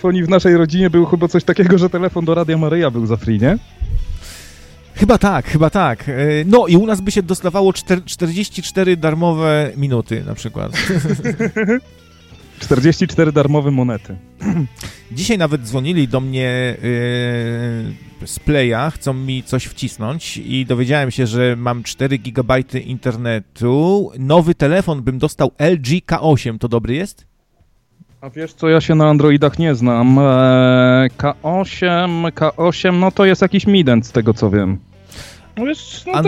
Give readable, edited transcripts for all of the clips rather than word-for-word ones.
telefonii w naszej rodzinie było chyba coś takiego, że telefon do Radia Maryja był za free, nie? Chyba tak. No i u nas by się dostawało 44 darmowe minuty na przykład. 44 darmowe monety. Dzisiaj nawet dzwonili do mnie z Playa, chcą mi coś wcisnąć i dowiedziałem się, że mam 4 GB internetu. Nowy telefon bym dostał LG K8, to dobry jest? A wiesz co, ja się na Androidach nie znam. K8, no to jest jakiś Mident z tego co wiem. No wiesz, no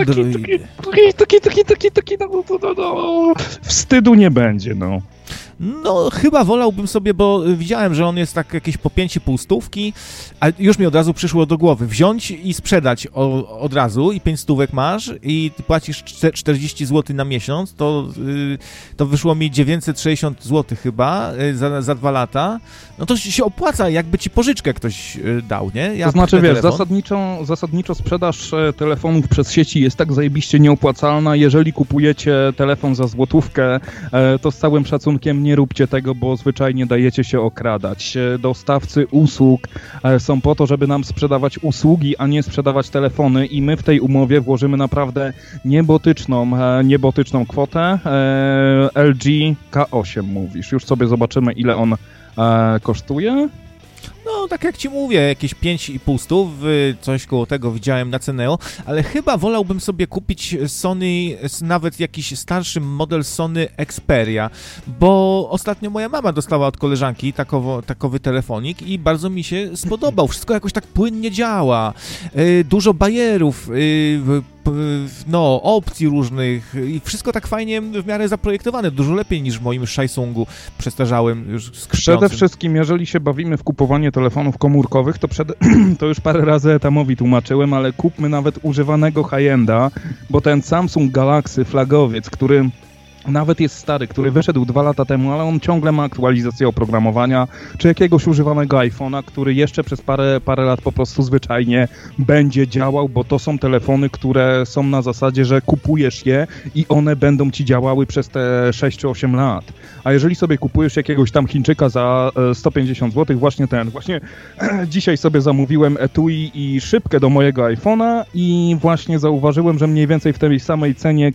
taki, no, wstydu nie będzie, no. No, chyba wolałbym sobie, bo widziałem, że on jest tak jakieś po 5,5 stówki, a już mi od razu przyszło do głowy wziąć i sprzedać od razu i 5 stówek masz i płacisz 40 zł na miesiąc, to wyszło mi 960 zł chyba za 2 lata. No to się opłaca, jakby ci pożyczkę ktoś dał, nie? Ja to znaczy, wiesz, zasadniczo sprzedaż telefonów przez sieci jest tak zajebiście nieopłacalna. Jeżeli kupujecie telefon za złotówkę, to z całym szacunkiem nie róbcie tego, bo zwyczajnie dajecie się okradać. Dostawcy usług są po to, żeby nam sprzedawać usługi, a nie sprzedawać telefony i my w tej umowie włożymy naprawdę niebotyczną kwotę. LG K8 mówisz. Już sobie zobaczymy, ile on kosztuje. No, tak jak ci mówię, jakieś 5,5 stów, coś koło tego widziałem na Ceneo, ale chyba wolałbym sobie kupić Sony, nawet jakiś starszy model Sony Xperia, bo ostatnio moja mama dostała od koleżanki takowy telefonik i bardzo mi się spodobał. Wszystko jakoś tak płynnie działa, dużo bajerów, no, opcji różnych i wszystko tak fajnie w miarę zaprojektowane, dużo lepiej niż w moim Samsungu przestarzałym już skrzypiącym. Przede wszystkim, jeżeli się bawimy w kupowanie telefonów komórkowych, to już parę razy Etamowi tłumaczyłem, ale kupmy nawet używanego high-enda, bo ten Samsung Galaxy flagowiec, który nawet jest stary, który wyszedł 2 lata temu, ale on ciągle ma aktualizację oprogramowania, czy jakiegoś używanego iPhone'a, który jeszcze przez parę lat po prostu zwyczajnie będzie działał, bo to są telefony, które są na zasadzie, że kupujesz je i one będą ci działały przez te 6 czy 8 lat. A jeżeli sobie kupujesz jakiegoś tam Chińczyka za 150 zł, właśnie dzisiaj sobie zamówiłem etui i szybkę do mojego iPhone'a i właśnie zauważyłem, że mniej więcej w tej samej cenie,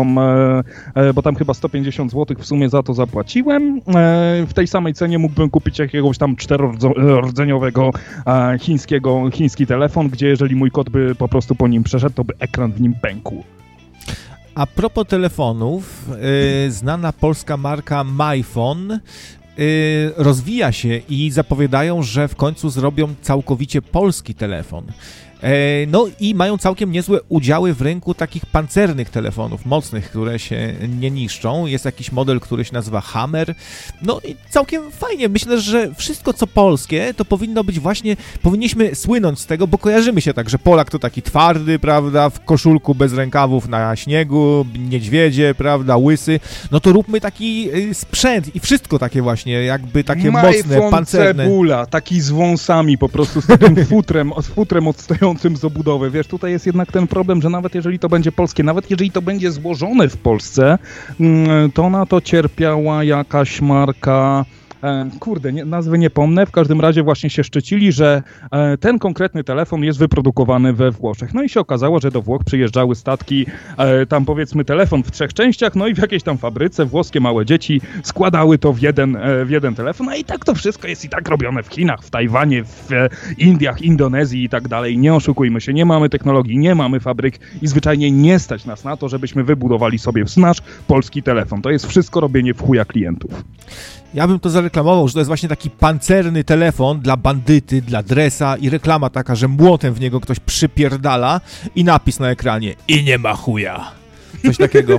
bo tam chyba 150 zł w sumie za to zapłaciłem. W tej samej cenie mógłbym kupić jakiegoś tam 4-rdzeniowego chiński telefon, gdzie jeżeli mój kot by po prostu po nim przeszedł, to by ekran w nim pękł. A propos telefonów, znana polska marka MyPhone rozwija się i zapowiadają, że w końcu zrobią całkowicie polski telefon. No i mają całkiem niezłe udziały w rynku takich pancernych telefonów, mocnych, które się nie niszczą. Jest jakiś model, który się nazywa Hammer. No i całkiem fajnie. Myślę, że wszystko co polskie, to powinno być właśnie, powinniśmy słynąć z tego, bo kojarzymy się tak, że Polak to taki twardy, prawda, w koszulku bez rękawów na śniegu, niedźwiedzie, prawda, łysy. No to róbmy taki sprzęt i wszystko takie właśnie, jakby takie mocne, pancerne. Cebula, taki z wąsami po prostu, z takim futrem odstającym z obudowy. Wiesz, tutaj jest jednak ten problem, że nawet jeżeli to będzie polskie, nawet jeżeli to będzie złożone w Polsce, to na to cierpiała jakaś marka... nazwy nie pomnę, w każdym razie właśnie się szczycili, że ten konkretny telefon jest wyprodukowany we Włoszech. No i się okazało, że do Włoch przyjeżdżały statki, tam powiedzmy telefon w 3 częściach, no i w jakiejś tam fabryce włoskie małe dzieci składały to w jeden telefon, a i tak to wszystko jest i tak robione w Chinach, w Tajwanie, w Indiach, Indonezji i tak dalej. Nie oszukujmy się, nie mamy technologii, nie mamy fabryk i zwyczajnie nie stać nas na to, żebyśmy wybudowali sobie nasz polski telefon. To jest wszystko robienie w chuja klientów. Ja bym to zareklamował, że to jest właśnie taki pancerny telefon dla bandyty, dla dresa i reklama taka, że młotem w niego ktoś przypierdala i napis na ekranie i nie ma chuja. Coś takiego.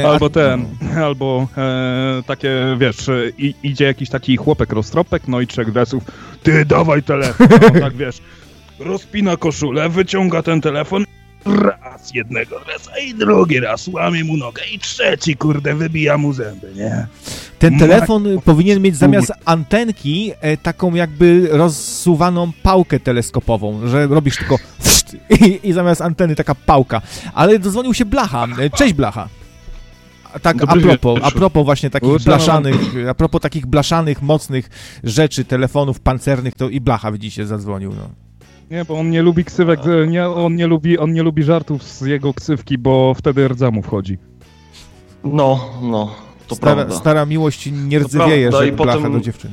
Albo takie, wiesz, idzie jakiś taki chłopek roztropek, no i 3 dresów, ty dawaj telefon, no, tak wiesz, rozpina koszulę, wyciąga ten telefon, raz jednego dresa i drugi raz łamie mu nogę i trzeci, kurde, wybija mu zęby, nie? Ten telefon powinien mieć zamiast antenki taką jakby rozsuwaną pałkę teleskopową, że robisz tylko i zamiast anteny taka pałka. Ale dozwonił się Blacha. Cześć, Blacha. Tak, a propos właśnie takich blaszanych, mocnych rzeczy, telefonów pancernych, to i Blacha, widzicie, zadzwonił, no. Nie, bo on nie lubi ksywek, on nie lubi żartów z jego ksywki, bo wtedy rdza mu wchodzi. No, to prawda. Stara miłość nie rdzewieje, że Blacha do dziewczyny.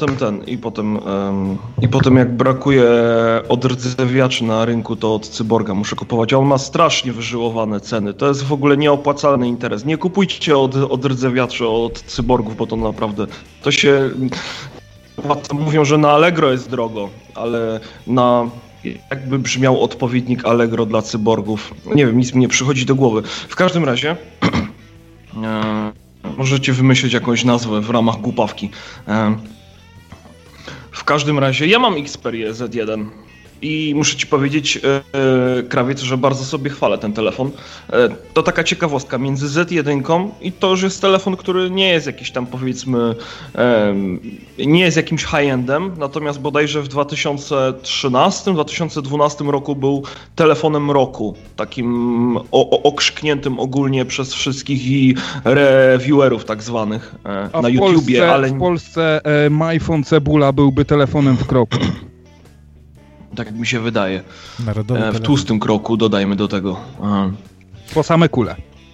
I potem jak brakuje odrdzewiaczy na rynku, to od Cyborga muszę kupować. A on ma strasznie wyżyłowane ceny. To jest w ogóle nieopłacalny interes. Nie kupujcie odrdzewiaczy od Cyborgów, bo to naprawdę, to się... Mówią, że na Allegro jest drogo, ale jakby brzmiał odpowiednik Allegro dla Cyborgów. Nie wiem, nic mi nie przychodzi do głowy. W każdym razie... Możecie wymyślić jakąś nazwę w ramach głupawki. W każdym razie ja mam Xperię Z1 i muszę ci powiedzieć, Krawiec, że bardzo sobie chwalę ten telefon. To taka ciekawostka, między Z1 i to już jest telefon, który nie jest jakiś tam, powiedzmy, nie jest jakimś high-endem, natomiast bodajże w 2013-2012 roku był telefonem roku, takim okrzykniętym ogólnie przez wszystkich i reviewerów tak zwanych na YouTubie. Ale w Polsce MyPhone Cebula byłby telefonem w kroku. Tak jak mi się wydaje. W tłustym kroku dodajmy do tego. Po same kule.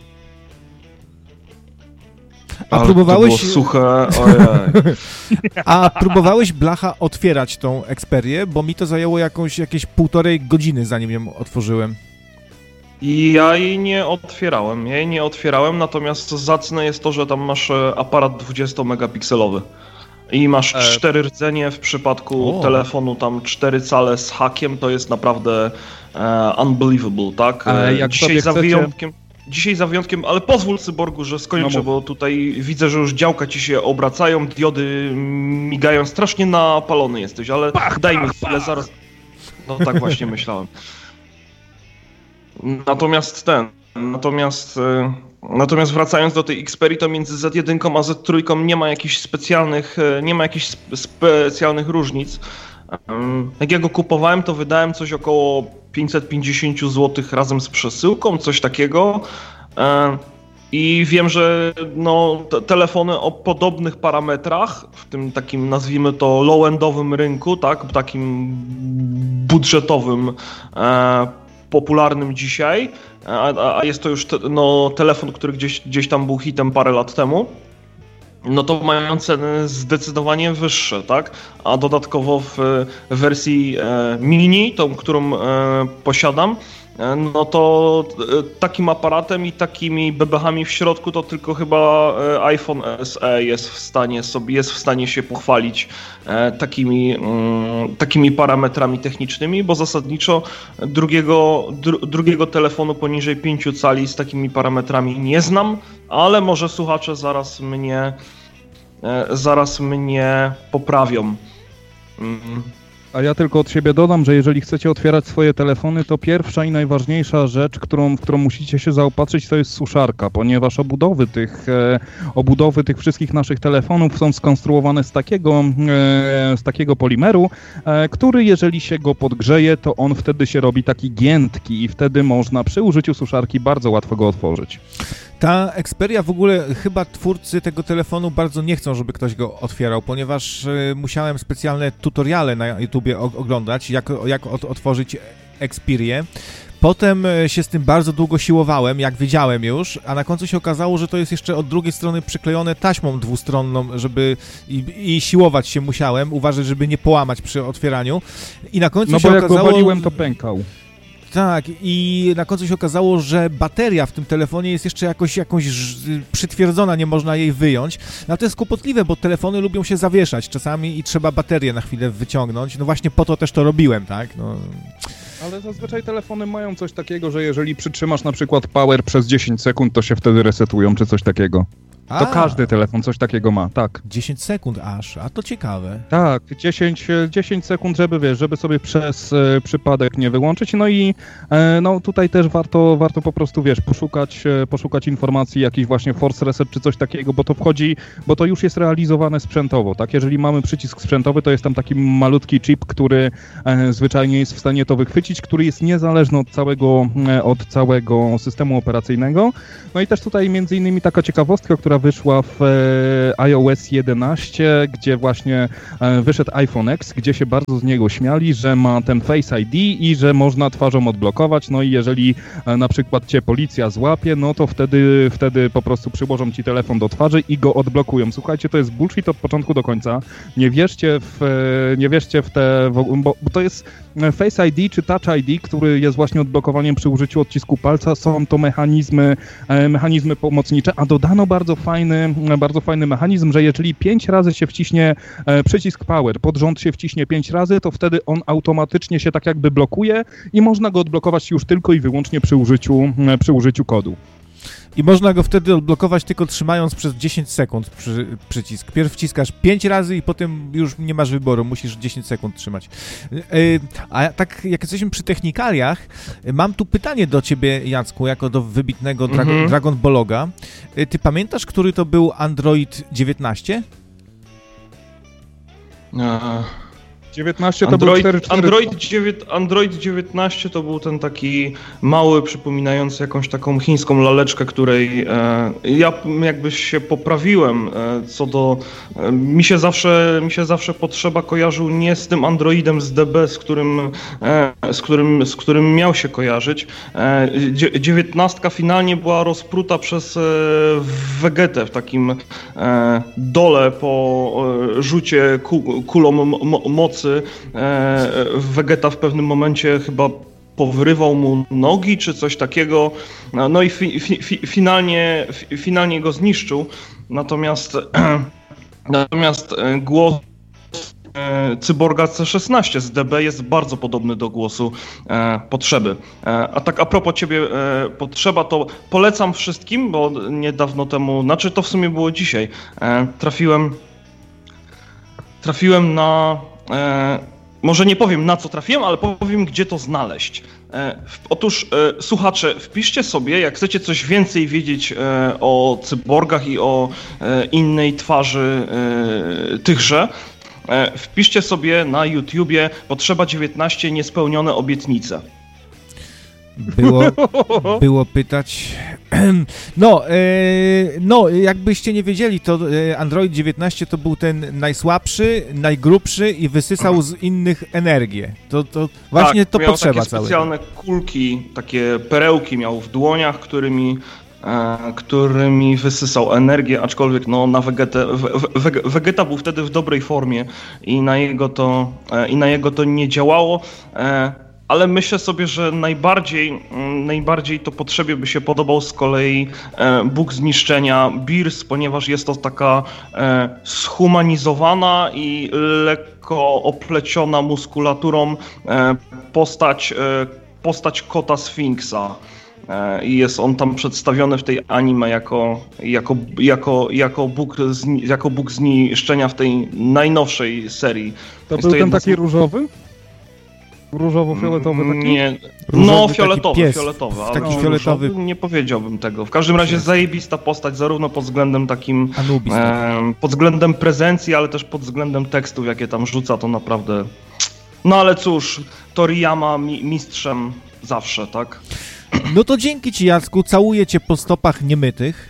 A próbowałeś... To było suche, ojej. A próbowałeś, Blacha, otwierać tą Xperię? Bo mi to zajęło jakieś 1,5 godziny, zanim ją otworzyłem. Ja jej nie otwierałem, natomiast zacne jest to, że tam masz aparat 20-megapikselowy. I masz 4 rdzenie w przypadku telefonu, tam 4 cale z hakiem, to jest naprawdę unbelievable, tak? Jak Dzisiaj za wyjątkiem, ale pozwól Cyborgu, że skończę, bo tutaj widzę, że już działka ci się obracają, diody migają, strasznie napalony jesteś, ale daj mi chwilę, zaraz... No tak właśnie myślałem. Natomiast wracając do tej Xperii, to między Z1 a Z3 nie ma jakichś specjalnych różnic. Jak ja go kupowałem, to wydałem coś około 550 zł razem z przesyłką, coś takiego. I wiem, że telefony o podobnych parametrach, w tym takim, nazwijmy to, low-endowym rynku, tak, takim budżetowym, popularnym dzisiaj, a jest to już telefon, który gdzieś tam był hitem parę lat temu, no to mają ceny zdecydowanie wyższe, tak? A dodatkowo w wersji mini, tą, którą posiadam, no to takim aparatem i takimi bebechami w środku to tylko chyba iPhone SE jest w stanie się pochwalić takimi parametrami technicznymi, bo zasadniczo drugiego telefonu poniżej 5 cali z takimi parametrami nie znam, ale może słuchacze zaraz mnie poprawią. A ja tylko od siebie dodam, że jeżeli chcecie otwierać swoje telefony, to pierwsza i najważniejsza rzecz, w którą musicie się zaopatrzyć, to jest suszarka, ponieważ obudowy tych wszystkich naszych telefonów są skonstruowane z takiego polimeru, który jeżeli się go podgrzeje, to on wtedy się robi taki giętki i wtedy można przy użyciu suszarki bardzo łatwo go otworzyć. Ta Xperia w ogóle, chyba twórcy tego telefonu bardzo nie chcą, żeby ktoś go otwierał, ponieważ musiałem specjalne tutoriale na YouTubie oglądać, jak otworzyć Xperię. Potem się z tym bardzo długo siłowałem, jak wiedziałem już, a na końcu się okazało, że to jest jeszcze od drugiej strony przyklejone taśmą dwustronną, żeby i siłować się musiałem, uważać, żeby nie połamać przy otwieraniu. I na końcu się okazało... No bo jak go waliłem, to pękał. Tak, i na końcu się okazało, że bateria w tym telefonie jest jeszcze jakoś przytwierdzona, nie można jej wyjąć. No to jest kłopotliwe, bo telefony lubią się zawieszać czasami i trzeba baterię na chwilę wyciągnąć. No właśnie po to też to robiłem, tak? No. Ale zazwyczaj telefony mają coś takiego, że jeżeli przytrzymasz na przykład power przez 10 sekund, to się wtedy resetują, czy coś takiego. To każdy telefon coś takiego ma, tak. 10 sekund aż, a to ciekawe. Tak, 10 sekund, żeby sobie przez przypadek nie wyłączyć. No i no tutaj też warto po prostu, poszukać informacji, jakiś właśnie force reset czy coś takiego, bo to już jest realizowane sprzętowo, tak? Jeżeli mamy przycisk sprzętowy, to jest tam taki malutki chip, który zwyczajnie jest w stanie to wychwycić, który jest niezależny od całego systemu operacyjnego. No i też tutaj między innymi taka ciekawostka, która wyszła w iOS 11, gdzie właśnie wyszedł iPhone X, gdzie się bardzo z niego śmiali, że ma ten Face ID i że można twarzą odblokować, no i jeżeli na przykład cię policja złapie, no to wtedy po prostu przyłożą ci telefon do twarzy i go odblokują. Słuchajcie, to jest bullshit od początku do końca. Nie wierzcie w te, bo to jest Face ID czy Touch ID, który jest właśnie odblokowaniem przy użyciu odcisku palca, są to mechanizmy pomocnicze, a dodano bardzo fajny mechanizm, że jeżeli 5 razy się wciśnie przycisk power, pod rząd się wciśnie 5 razy, to wtedy on automatycznie się tak jakby blokuje i można go odblokować już tylko i wyłącznie przy użyciu kodu. I można go wtedy odblokować tylko trzymając przez 10 sekund przycisk. Pierw wciskasz 5 razy i potem już nie masz wyboru, musisz 10 sekund trzymać. A tak jak jesteśmy przy technikaliach, mam tu pytanie do ciebie, Jacku, jako do wybitnego Dragon Balloga. Ty pamiętasz, który to był Android 19? 19 to był 4.4. Android 19 to był ten taki mały, przypominający jakąś taką chińską laleczkę, której ja jakby się poprawiłem co do... Mi się zawsze Potrzeba kojarzył nie z tym Androidem z DB, z którym miał się kojarzyć. 19 finalnie była rozpruta przez Vegetę w takim dole po rzucie kulą mocy. Vegeta w pewnym momencie chyba powrywał mu nogi czy coś takiego, no i finalnie go zniszczył. Natomiast głos Cyborga C16 z DB jest bardzo podobny do głosu Potrzeby. A tak a propos ciebie, Potrzeba, to polecam wszystkim, bo niedawno temu, znaczy to w sumie było dzisiaj, trafiłem na... może nie powiem, na co trafiłem, ale powiem, gdzie to znaleźć. Otóż, słuchacze, wpiszcie sobie, jak chcecie coś więcej wiedzieć o cyborgach i o innej twarzy tychże, wpiszcie sobie na YouTubie Potrzeba 19 niespełnione obietnice. Było pytać... No, jakbyście nie wiedzieli, to Android 19 to był ten najsłabszy, najgrubszy i wysysał z innych energię. To właśnie tak, to Potrzeba całe. Takie specjalne kulki, takie perełki miał w dłoniach, którymi wysysał energię, aczkolwiek no, na Vegeta był wtedy w dobrej formie i na jego to nie działało. Ale myślę sobie, że najbardziej to Potrzebie by się podobał z kolei Bóg zniszczenia Beers, ponieważ jest to taka schumanizowana i lekko opleciona muskulaturą postać kota Sfinksa. I jest on tam przedstawiony w tej anime jako Bóg zniszczenia w tej najnowszej serii. To był ten taki różowy? Różowo-fioletowy taki? Nie, no fioletowy, taki fioletowy. Nie powiedziałbym tego. W każdym razie zajebista postać, zarówno pod względem takim, pod względem prezencji, ale też pod względem tekstów, jakie tam rzuca, to naprawdę... No ale cóż, Toriyama mistrzem zawsze, tak? No to dzięki ci, Jacku, całuję cię po stopach niemytych.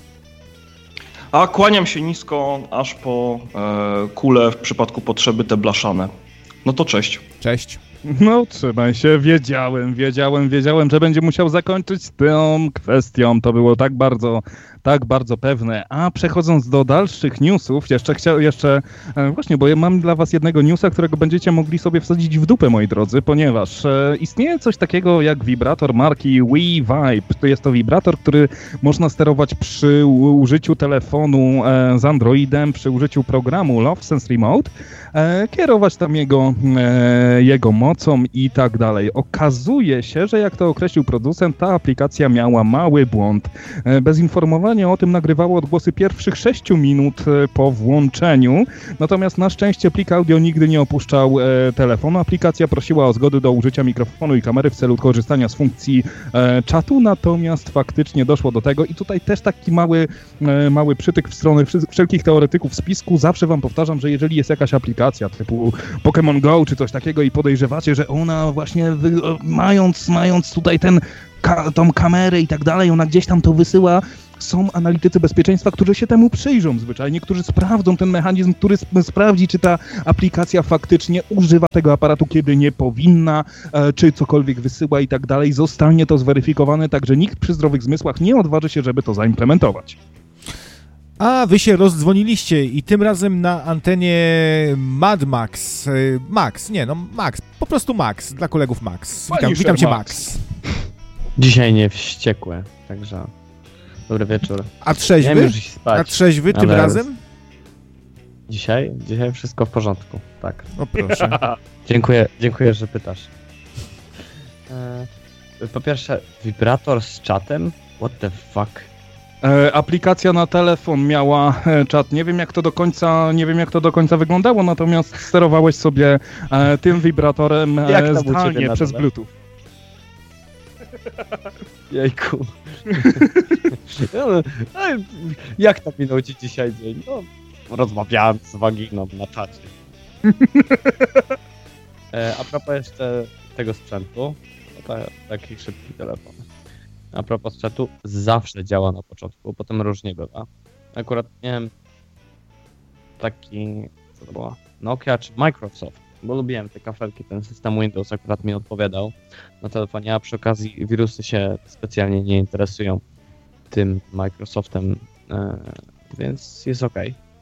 A kłaniam się nisko, aż po kule w przypadku Potrzeby te blaszane. No to cześć. Cześć. No trzymaj się, wiedziałem, że będzie musiał zakończyć z tą kwestią. To było tak bardzo pewne. A przechodząc do dalszych newsów, właśnie, bo ja mam dla was jednego newsa, którego będziecie mogli sobie wsadzić w dupę, moi drodzy, ponieważ istnieje coś takiego jak wibrator marki Wii Vibe. To jest to wibrator, który można sterować przy użyciu telefonu z Androidem, przy użyciu programu Love Sense Remote, kierować tam jego mocą i tak dalej. Okazuje się, że jak to określił producent, ta aplikacja miała mały błąd. Bez informowania urządzenie o tym nagrywało odgłosy pierwszych 6 minut po włączeniu. Natomiast na szczęście plik audio nigdy nie opuszczał telefonu. Aplikacja prosiła o zgodę do użycia mikrofonu i kamery w celu korzystania z funkcji czatu, natomiast faktycznie doszło do tego i tutaj też taki mały przytyk w stronę wszelkich teoretyków spisku. Zawsze wam powtarzam, że jeżeli jest jakaś aplikacja typu Pokémon Go czy coś takiego i podejrzewacie, że ona właśnie mając tutaj tą kamerę i tak dalej, ona gdzieś tam to wysyła, są analitycy bezpieczeństwa, którzy się temu przyjrzą zwyczajnie, którzy sprawdzą ten mechanizm, który sprawdzi, czy ta aplikacja faktycznie używa tego aparatu, kiedy nie powinna, czy cokolwiek wysyła i tak dalej. Zostanie to zweryfikowane, także nikt przy zdrowych zmysłach nie odważy się, żeby to zaimplementować. A wy się rozdzwoniliście i tym razem na antenie Mad Max. Max. Po prostu Max, dla kolegów Max. Witam cię, Max. Dzisiaj nie wściekłe, także dobry wieczór. A trzeźwy? Miałem już iść spać, A trzeźwy tym razem? Dzisiaj wszystko w porządku, tak. O proszę. Dziękuję, że pytasz. Po pierwsze, wibrator z czatem? What the fuck? Aplikacja na telefon miała czat. Nie wiem jak to do końca wyglądało, natomiast sterowałeś sobie tym wibratorem zdalnie przez Bluetooth. Jejku. Jak tam minął ci dzisiaj dzień? No, rozmawiałem z waginą na czacie. A propos jeszcze tego sprzętu, to taki szybki telefon. A propos sprzętu, zawsze działa na początku, potem różnie bywa. Akurat miałem taki, co to było, Nokia czy Microsoft, bo lubiłem te kafelki, ten system Windows akurat mi odpowiadał na telefonie, a przy okazji wirusy się specjalnie nie interesują tym Microsoftem, więc jest ok.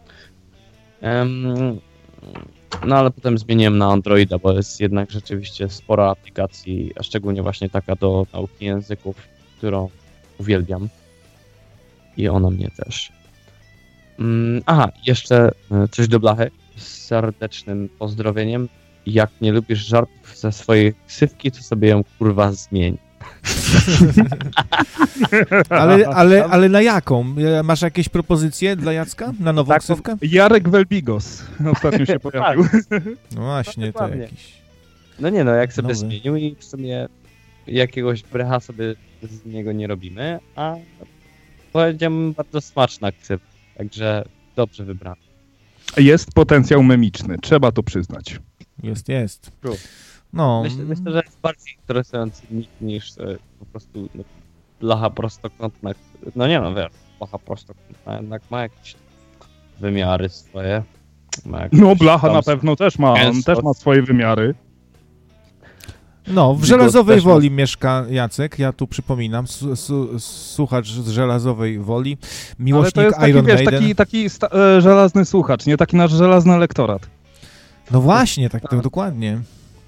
No ale potem zmieniłem na Androida, bo jest jednak rzeczywiście sporo aplikacji, a szczególnie właśnie taka do nauki języków, którą uwielbiam. I ona mnie też. Aha, jeszcze coś do blachy z serdecznym pozdrowieniem. Jak nie lubisz żartów ze swojej ksywki, to sobie ją kurwa zmień. ale na jaką? Masz jakieś propozycje dla Jacka? Na nową ksywkę? Jarek Welbigos ostatnio się pojawił. No właśnie, to jakiś... No nie no, jak sobie zmienił i w sumie jakiegoś brecha sobie z niego nie robimy, a powiedziałbym bardzo smaczna ksywka, także dobrze wybrany. Jest potencjał memiczny, trzeba to przyznać. Jest. No. Myślę, że jest bardziej interesujący niż po prostu blacha prostokątna. No nie no, wiesz, blacha prostokątna jednak ma jakieś wymiary swoje. No blacha na pewno też ma, on też ma swoje wymiary. No, w Żelazowej Woli mieszka Jacek, ja tu przypominam, słuchacz z Żelazowej Woli, miłośnik Iron Maiden. Ale to jest taki żelazny słuchacz, nie taki nasz żelazny elektorat. No właśnie, tak to dokładnie.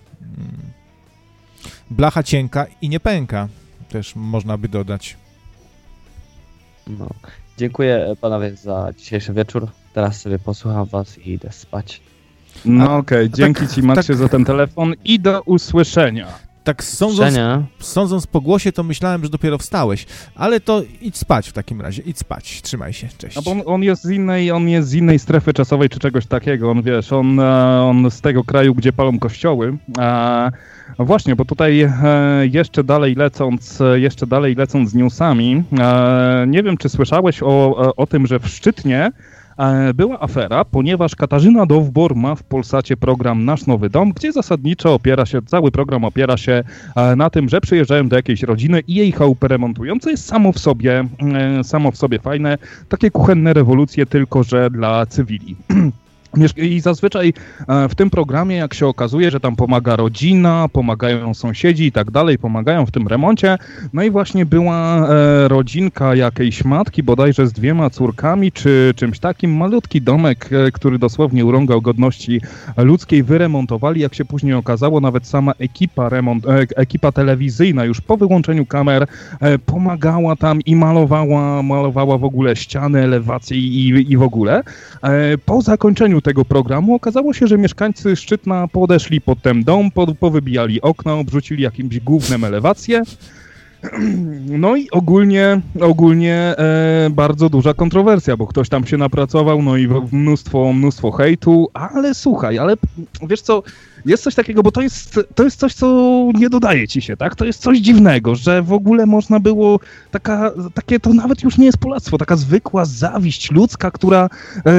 Blacha cienka i nie pęka, też można by dodać. No. Dziękuję panowie za dzisiejszy wieczór, teraz sobie posłucham was i idę spać. No okej, dzięki ci Maxie za ten telefon i do usłyszenia. Tak sądząc po głosie, to myślałem, że dopiero wstałeś, ale to idź spać w takim razie, idź spać, trzymaj się, cześć. No bo on jest z innej strefy czasowej czy czegoś takiego, on z tego kraju, gdzie palą kościoły. Właśnie, bo tutaj jeszcze dalej lecąc z newsami, nie wiem, czy słyszałeś o tym, że w Szczytnie była afera, ponieważ Katarzyna Dowbor ma w Polsacie program Nasz Nowy Dom, gdzie zasadniczo cały program opiera się na tym, że przyjeżdżają do jakiejś rodziny i jej chałupę remontują, co jest samo w sobie fajne, takie kuchenne rewolucje, tylko że dla cywili. I zazwyczaj w tym programie, jak się okazuje, że tam pomaga rodzina, pomagają sąsiedzi i tak dalej, pomagają w tym remoncie. No i właśnie była rodzinka jakiejś matki, bodajże z 2 córkami, czy czymś takim. Malutki domek, który dosłownie urągał godności ludzkiej, wyremontowali. Jak się później okazało, nawet sama ekipa telewizyjna już po wyłączeniu kamer pomagała tam i malowała w ogóle ściany, elewacje i w ogóle. Po zakończeniu tego programu okazało się, że mieszkańcy Szczytna podeszli pod ten dom, powybijali okna, obrzucili jakimś gównem elewację No i ogólnie bardzo duża kontrowersja, bo ktoś tam się napracował, no i mnóstwo hejtu, ale słuchaj, ale wiesz co, jest coś takiego, bo to jest coś, co nie dodaje ci się, tak? To jest coś dziwnego, że w ogóle można było takie to nawet już nie jest polactwo, taka zwykła zawiść ludzka, która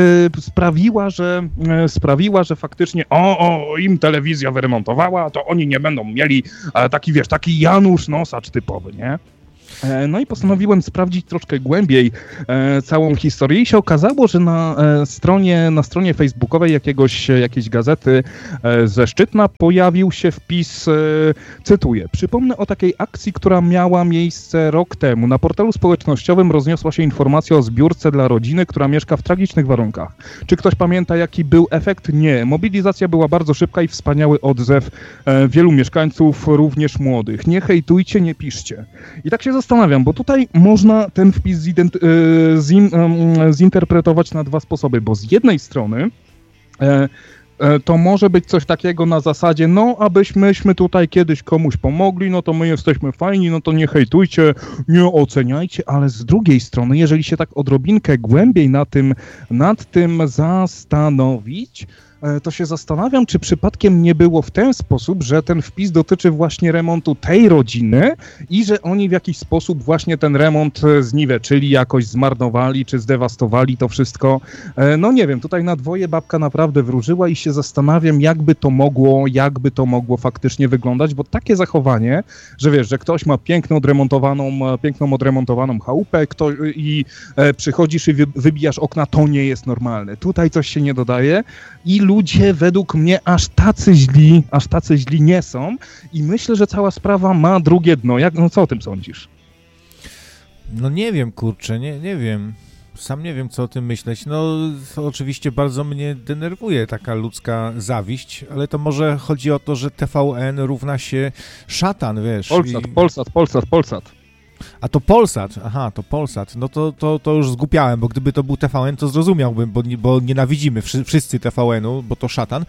sprawiła, że faktycznie im telewizja wyremontowała, to oni nie będą mieli taki Janusz Nosacz typowy, nie? No i postanowiłem sprawdzić troszkę głębiej całą historię i się okazało, że na stronie facebookowej jakiejś gazety ze Szczytna pojawił się wpis, cytuję: przypomnę o takiej akcji, która miała miejsce rok temu. Na portalu społecznościowym rozniosła się informacja o zbiórce dla rodziny, która mieszka w tragicznych warunkach. Czy ktoś pamięta, jaki był efekt? Nie. Mobilizacja była bardzo szybka i wspaniały odzew wielu mieszkańców, również młodych. Nie hejtujcie, nie piszcie. I tak się zastanawiam, bo tutaj można ten wpis zinterpretować na dwa sposoby, bo z jednej strony to może być coś takiego na zasadzie, no abyśmy tutaj kiedyś komuś pomogli, no to my jesteśmy fajni, no to nie hejtujcie, nie oceniajcie, ale z drugiej strony, jeżeli się tak odrobinkę głębiej nad tym zastanowić, to się zastanawiam, czy przypadkiem nie było w ten sposób, że ten wpis dotyczy właśnie remontu tej rodziny i że oni w jakiś sposób właśnie ten remont zniweczyli, jakoś zmarnowali, czy zdewastowali to wszystko. No nie wiem, tutaj na dwoje babka naprawdę wróżyła i się zastanawiam, jakby to mogło faktycznie wyglądać, bo takie zachowanie, że wiesz, że ktoś ma piękną odremontowaną chałupę i przychodzisz i wybijasz okna, to nie jest normalne. Tutaj coś się nie dodaje i ludzie według mnie aż tacy źli nie są i myślę, że cała sprawa ma drugie dno. Co o tym sądzisz? No nie wiem, kurczę, nie wiem. Sam nie wiem, co o tym myśleć. No, to oczywiście bardzo mnie denerwuje taka ludzka zawiść, ale to może chodzi o to, że TVN równa się szatan, wiesz. Polsat. A to Polsat, aha, to Polsat, no to już zgłupiałem, bo gdyby to był TVN, to zrozumiałbym, bo nienawidzimy wszyscy TVN-u, bo to szatan,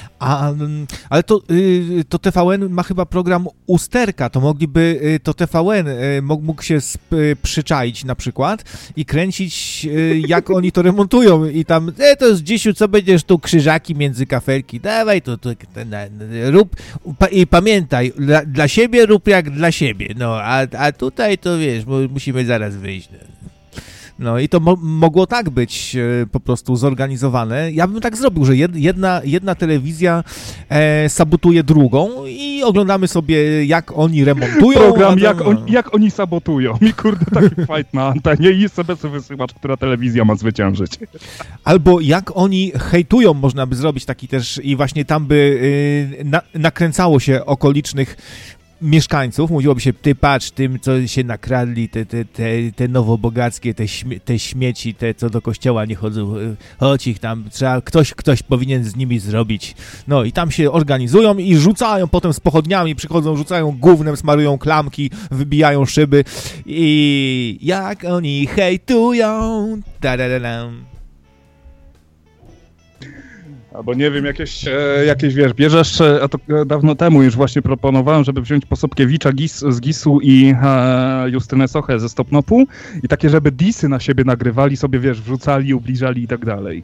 ale to TVN ma chyba program Usterka, to mogliby, to TVN mógł się przyczaić na przykład i kręcić, jak oni to remontują i tam, to jest Dzisiu, co będziesz tu krzyżaki między kafelki, dawaj to rób i pamiętaj, dla siebie rób jak dla siebie, no, a tutaj to wiesz, bo musimy zaraz wyjść. No i to mogło tak być po prostu zorganizowane. Ja bym tak zrobił, że jedna telewizja sabotuje drugą i oglądamy sobie, jak oni remontują. Program, jak oni sabotują. I kurde, taki fight na antenie i SMS wysyłacz, która telewizja ma zwyciężyć. Albo jak oni hejtują, można by zrobić taki też i właśnie tam by nakręcało się okolicznych mieszkańców, mówiłoby się, ty patrz, tym, co się nakradli, te nowobogackie, te śmieci, te, co do kościoła nie chodzą, chodź ich tam, trzeba, ktoś powinien z nimi zrobić. No i tam się organizują i rzucają potem z pochodniami, przychodzą, rzucają gównem, smarują klamki, wybijają szyby i jak oni hejtują, Albo nie wiem, jakieś wiesz, bierzesz, a to dawno temu już właśnie proponowałem, żeby wziąć Posobkiewicza z GIS-u i Justynę Sochę ze Stopnopu i takie, żeby disy na siebie nagrywali, sobie wiesz, wrzucali, ubliżali i tak dalej.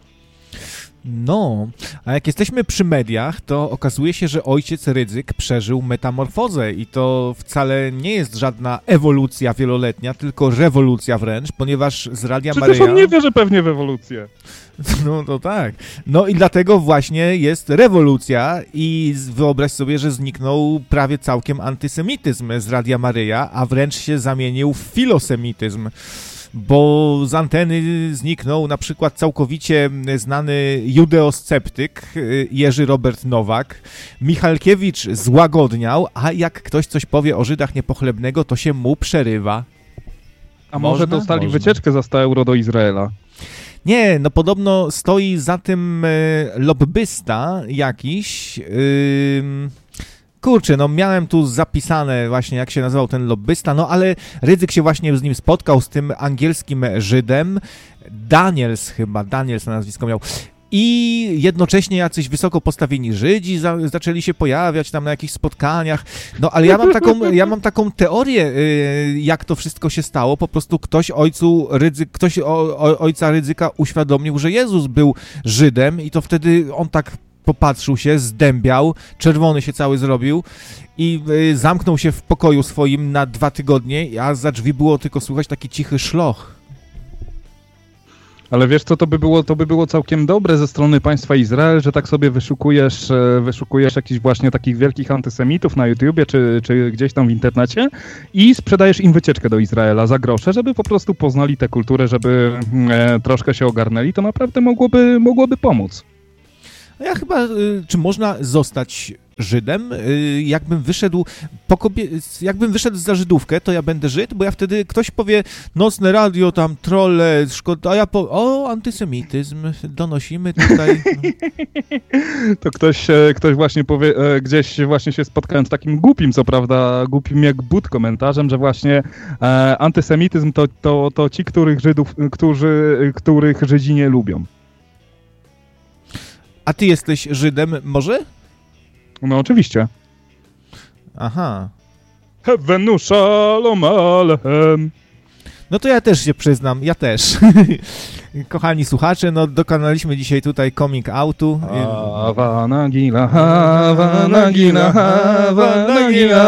No, a jak jesteśmy przy mediach, to okazuje się, że ojciec Rydzyk przeżył metamorfozę i to wcale nie jest żadna ewolucja wieloletnia, tylko rewolucja wręcz, ponieważ z Radia Maryja... Przecież on nie wierzy pewnie w ewolucję. No to tak. No i dlatego właśnie jest rewolucja i wyobraź sobie, że zniknął prawie całkiem antysemityzm z Radia Maryja, a wręcz się zamienił w filosemityzm. Bo z anteny zniknął na przykład całkowicie znany judeosceptyk Jerzy Robert Nowak. Michalkiewicz złagodniał, a jak ktoś coś powie o Żydach niepochlebnego, to się mu przerywa. A może dostali wycieczkę za 100 euro do Izraela? Nie, no podobno stoi za tym lobbysta jakiś... Kurczę, no miałem tu zapisane właśnie, jak się nazywał ten lobbysta, no ale Rydzyk się właśnie z nim spotkał, z tym angielskim Żydem. Daniels na nazwisko miał. i jednocześnie jacyś wysoko postawieni Żydzi zaczęli się pojawiać tam na jakichś spotkaniach. No ale ja mam taką teorię, jak to wszystko się stało. Po prostu ktoś ojca Rydzyka uświadomił, że Jezus był Żydem i to wtedy on tak popatrzył się, zdębiał, czerwony się cały zrobił i zamknął się w pokoju swoim na 2 tygodnie, a za drzwi było tylko słychać taki cichy szloch. Ale wiesz co, to by było całkiem dobre ze strony państwa Izrael, że tak sobie wyszukujesz jakichś właśnie takich wielkich antysemitów na YouTubie czy gdzieś tam w internecie i sprzedajesz im wycieczkę do Izraela za grosze, żeby po prostu poznali tę kulturę, żeby troszkę się ogarnęli, to naprawdę mogłoby pomóc. Ja chyba, czy można zostać Żydem? Jakbym wyszedł za Żydówkę, to ja będę Żyd, bo ja wtedy ktoś powie nocne radio, tam trolle, szkoda, a ja antysemityzm, donosimy tutaj. To ktoś właśnie powie, gdzieś właśnie się spotkałem z takim głupim, co prawda, głupim jak but komentarzem, że właśnie antysemityzm to ci, których Żydzi nie lubią. A ty jesteś Żydem może? No oczywiście. Aha. Hevenu shalom alechem. No to ja też się przyznam, ja też. Kochani słuchacze, no dokonaliśmy dzisiaj tutaj coming outu. Hava nagila, hava nagila, hava nagila,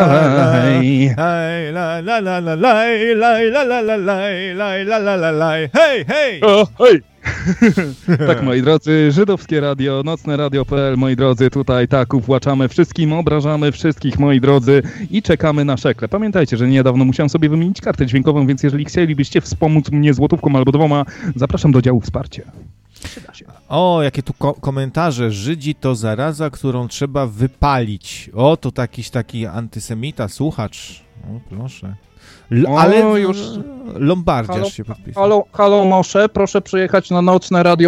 hej, la la la la la la la la la la la la la hej, hej! Hej! Tak, moi drodzy, żydowskie radio, nocne radio.pl, moi drodzy, tutaj tak uwłaczamy wszystkim, obrażamy wszystkich, moi drodzy, i czekamy na szekle. Pamiętajcie, że niedawno musiałem sobie wymienić kartę dźwiękową, więc jeżeli chcielibyście wspomóc mnie złotówką albo 2, zapraszam do działu wsparcie. Przyda się. O, jakie tu komentarze. Żydzi to zaraza, którą trzeba wypalić. O, to taki antysemita, słuchacz. O, proszę. Ale już Lombardziarz się podpisał. Halo Mosze, proszę przyjechać na nocne radio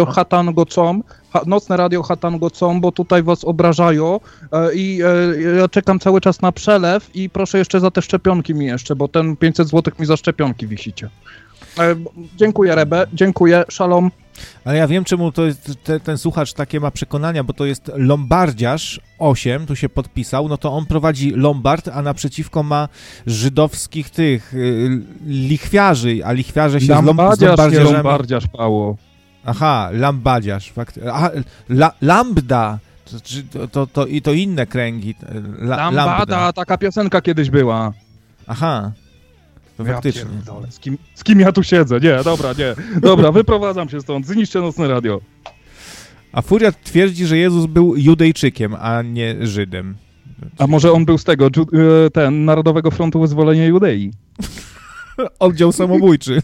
Hatango.com, bo tutaj was obrażają i ja czekam cały czas na przelew i proszę jeszcze za te szczepionki mi jeszcze, bo ten 500 zł mi za szczepionki wisicie. Dziękuję Rebe, dziękuję, szalom. Ale ja wiem, czemu to jest ten słuchacz takie ma przekonania, bo to jest Lombardziarz 8, tu się podpisał, no to on prowadzi Lombard, a naprzeciwko ma żydowskich tych lichwiarzy, a lichwiarze się z Lombardziarzami... Lombardziarz, Pało. Aha, Lambadziarz, Lambda, to inne kręgi. Lambada, taka piosenka kiedyś była. Aha. Faktycznie. Z kim ja tu siedzę? Nie, dobra, wyprowadzam się stąd, zniszczę nocne radio. A Furiat twierdzi, że Jezus był Judejczykiem, a nie Żydem. A może on był z tego, Narodowego Frontu Wyzwolenia Judei? Oddział samobójczy.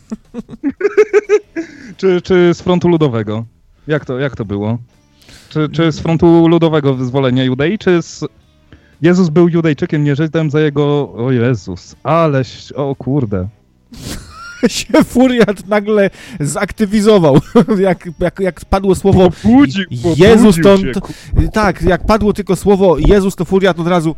czy z Frontu Ludowego? Jak to było? Czy z Frontu Ludowego Wyzwolenia Judei, czy z... Jezus był Judejczykiem, nie Żydem za jego... O Jezus, o kurde. Się Furiat nagle zaktywizował. jak padło słowo Jezus, to tak, jak padło tylko słowo Jezus, to Furiat od razu...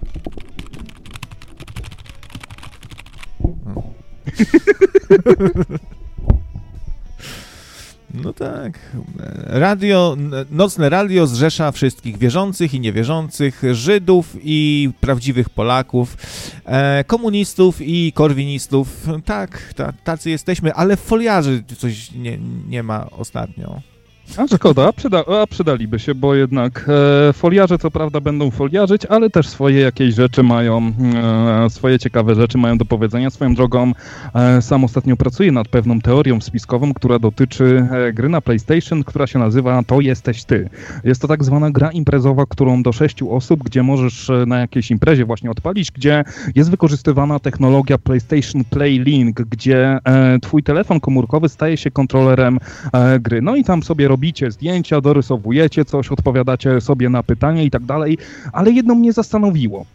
No tak. Nocne radio zrzesza wszystkich wierzących i niewierzących, Żydów i prawdziwych Polaków, komunistów i korwinistów. Tak, tacy jesteśmy, ale foliarzy coś nie ma ostatnio. A szkoda, przydaliby się, bo jednak foliarze co prawda będą foliarzyć, ale też swoje jakieś rzeczy mają, swoje ciekawe rzeczy mają do powiedzenia. Swoją drogą sam ostatnio pracuję nad pewną teorią spiskową, która dotyczy gry na PlayStation, która się nazywa To jesteś ty. Jest to tak zwana gra imprezowa, którą do 6 osób, gdzie możesz na jakiejś imprezie właśnie odpalić, gdzie jest wykorzystywana technologia PlayStation Play Link, gdzie twój telefon komórkowy staje się kontrolerem gry. No i tam sobie robicie zdjęcia, dorysowujecie coś, odpowiadacie sobie na pytania i tak dalej, ale jedno mnie zastanowiło.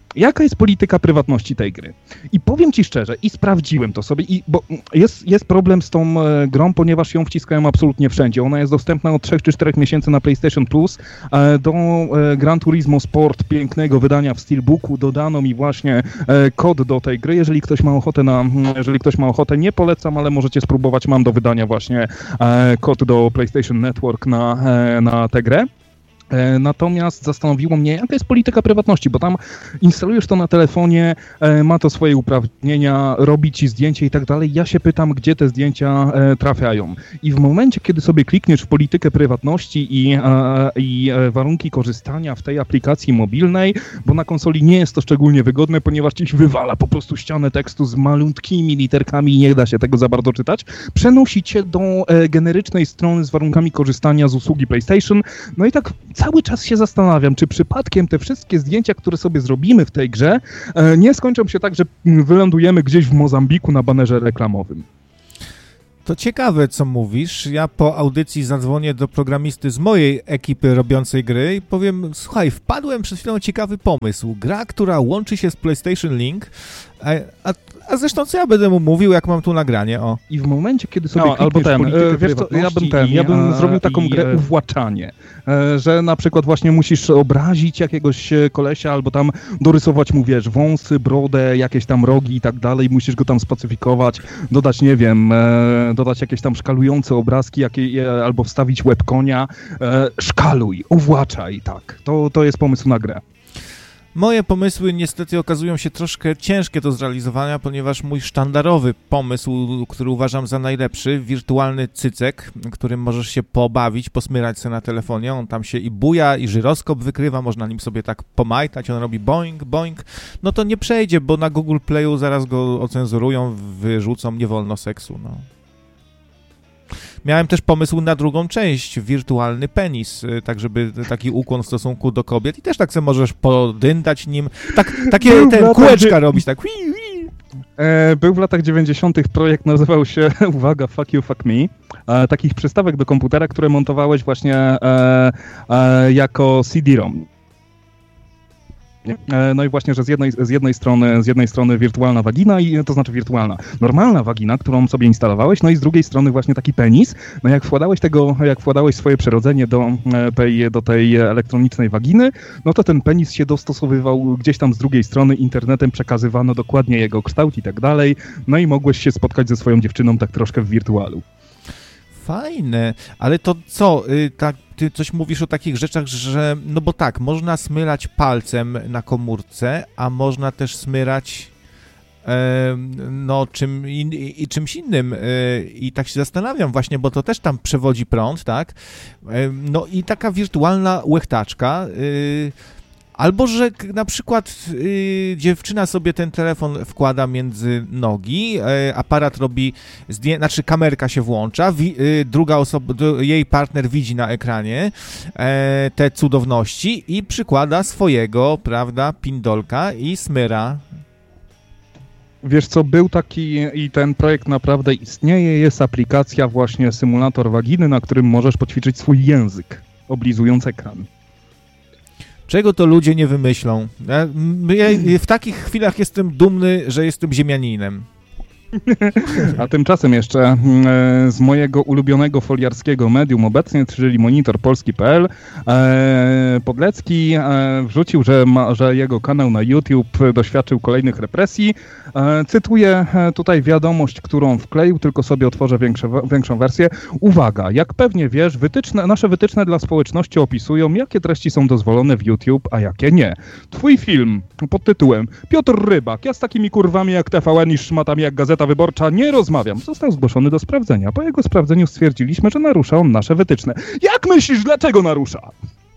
jaka jest polityka prywatności tej gry. I powiem ci szczerze, i sprawdziłem to sobie, bo jest problem z tą grą, ponieważ ją wciskają absolutnie wszędzie. Ona jest dostępna od 3 czy 4 miesięcy na PlayStation Plus. Do Gran Turismo Sport, pięknego wydania w Steelbooku, dodano mi właśnie kod do tej gry. Jeżeli ktoś ma ochotę, nie polecam, ale możecie spróbować. Mam do wydania właśnie kod do PlayStation Network na tę grę. Natomiast zastanowiło mnie, jaka jest polityka prywatności, bo tam instalujesz to na telefonie, ma to swoje uprawnienia, robi ci zdjęcie i tak dalej. Ja się pytam, gdzie te zdjęcia trafiają. I w momencie, kiedy sobie klikniesz w politykę prywatności i warunki korzystania w tej aplikacji mobilnej, bo na konsoli nie jest to szczególnie wygodne, ponieważ ci wywala po prostu ścianę tekstu z malutkimi literkami i nie da się tego za bardzo czytać, przenosi cię do generycznej strony z warunkami korzystania z usługi PlayStation. No i tak cały czas się zastanawiam, czy przypadkiem te wszystkie zdjęcia, które sobie zrobimy w tej grze, nie skończą się tak, że wylądujemy gdzieś w Mozambiku na banerze reklamowym. To ciekawe, co mówisz. Ja po audycji zadzwonię do programisty z mojej ekipy robiącej gry i powiem, słuchaj, wpadłem przed chwilą ciekawy pomysł. Gra, która łączy się z PlayStation Link, a zresztą co ja będę mu mówił, jak mam tu nagranie, o. I w momencie, kiedy sobie klikniesz politykę prywatności, ja bym zrobił taką grę uwłaczanie, że na przykład właśnie musisz obrazić jakiegoś kolesia albo tam dorysować mu, wiesz, wąsy, brodę, jakieś tam rogi i tak dalej, musisz go tam spacyfikować, dodać, nie wiem, dodać jakieś tam szkalujące obrazki, albo wstawić łeb konia, szkaluj, uwłaczaj, tak, to jest pomysł na grę. Moje pomysły niestety okazują się troszkę ciężkie do zrealizowania, ponieważ mój sztandarowy pomysł, który uważam za najlepszy, wirtualny cycek, którym możesz się pobawić, posmyrać sobie na telefonie, on tam się i buja, i żyroskop wykrywa, można nim sobie tak pomajtać, on robi boing, boing, no to nie przejdzie, bo na Google Playu zaraz go ocenzurują, wyrzucą, nie wolno seksu, no. Miałem też pomysł na drugą część, wirtualny penis, tak żeby taki ukłon w stosunku do kobiet i też tak sobie możesz podyndać nim, takie kółeczka robić, tak. Był w latach 90. projekt, nazywał się, uwaga, Fuck You, Fuck Me, takich przystawek do komputera, które montowałeś właśnie jako CD-ROM. No i właśnie, że z jednej strony wirtualna wagina, to znaczy normalna wagina, którą sobie instalowałeś, no i z drugiej strony właśnie taki penis. No jak wkładałeś swoje przyrodzenie do tej elektronicznej waginy, no to ten penis się dostosowywał gdzieś tam z drugiej strony, internetem przekazywano dokładnie jego kształt i tak dalej, no i mogłeś się spotkać ze swoją dziewczyną tak troszkę w wirtualu. Fajne, ale to co, ty coś mówisz o takich rzeczach, że, no bo tak, można smyrać palcem na komórce, a można też smyrać czymś innym i tak się zastanawiam właśnie, bo to też tam przewodzi prąd, tak, no i taka wirtualna łechtaczka, albo, że na przykład dziewczyna sobie ten telefon wkłada między nogi, aparat robi zdjęcie, kamerka się włącza, druga osoba, jej partner widzi na ekranie te cudowności i przykłada swojego, prawda, pindolka i smyra. Wiesz co, był taki i ten projekt naprawdę istnieje, jest aplikacja właśnie symulator waginy, na którym możesz poćwiczyć swój język, oblizując ekran. Czego to ludzie nie wymyślą? Ja w takich chwilach jestem dumny, że jestem ziemianinem. A tymczasem jeszcze z mojego ulubionego foliarskiego medium obecnie, czyli monitorpolski.pl, Podlecki wrzucił, że jego kanał na YouTube doświadczył kolejnych represji. Cytuję tutaj wiadomość, którą wkleił, tylko sobie otworzę większą wersję. Uwaga, jak pewnie wiesz, nasze wytyczne dla społeczności opisują, jakie treści są dozwolone w YouTube, a jakie nie. Twój film pod tytułem Piotr Rybak, ja z takimi kurwami jak TVN i szmatami jak Gazeta Wyborcza nie rozmawiam, został zgłoszony do sprawdzenia. Po jego sprawdzeniu stwierdziliśmy, że narusza on nasze wytyczne. Jak myślisz, dlaczego narusza?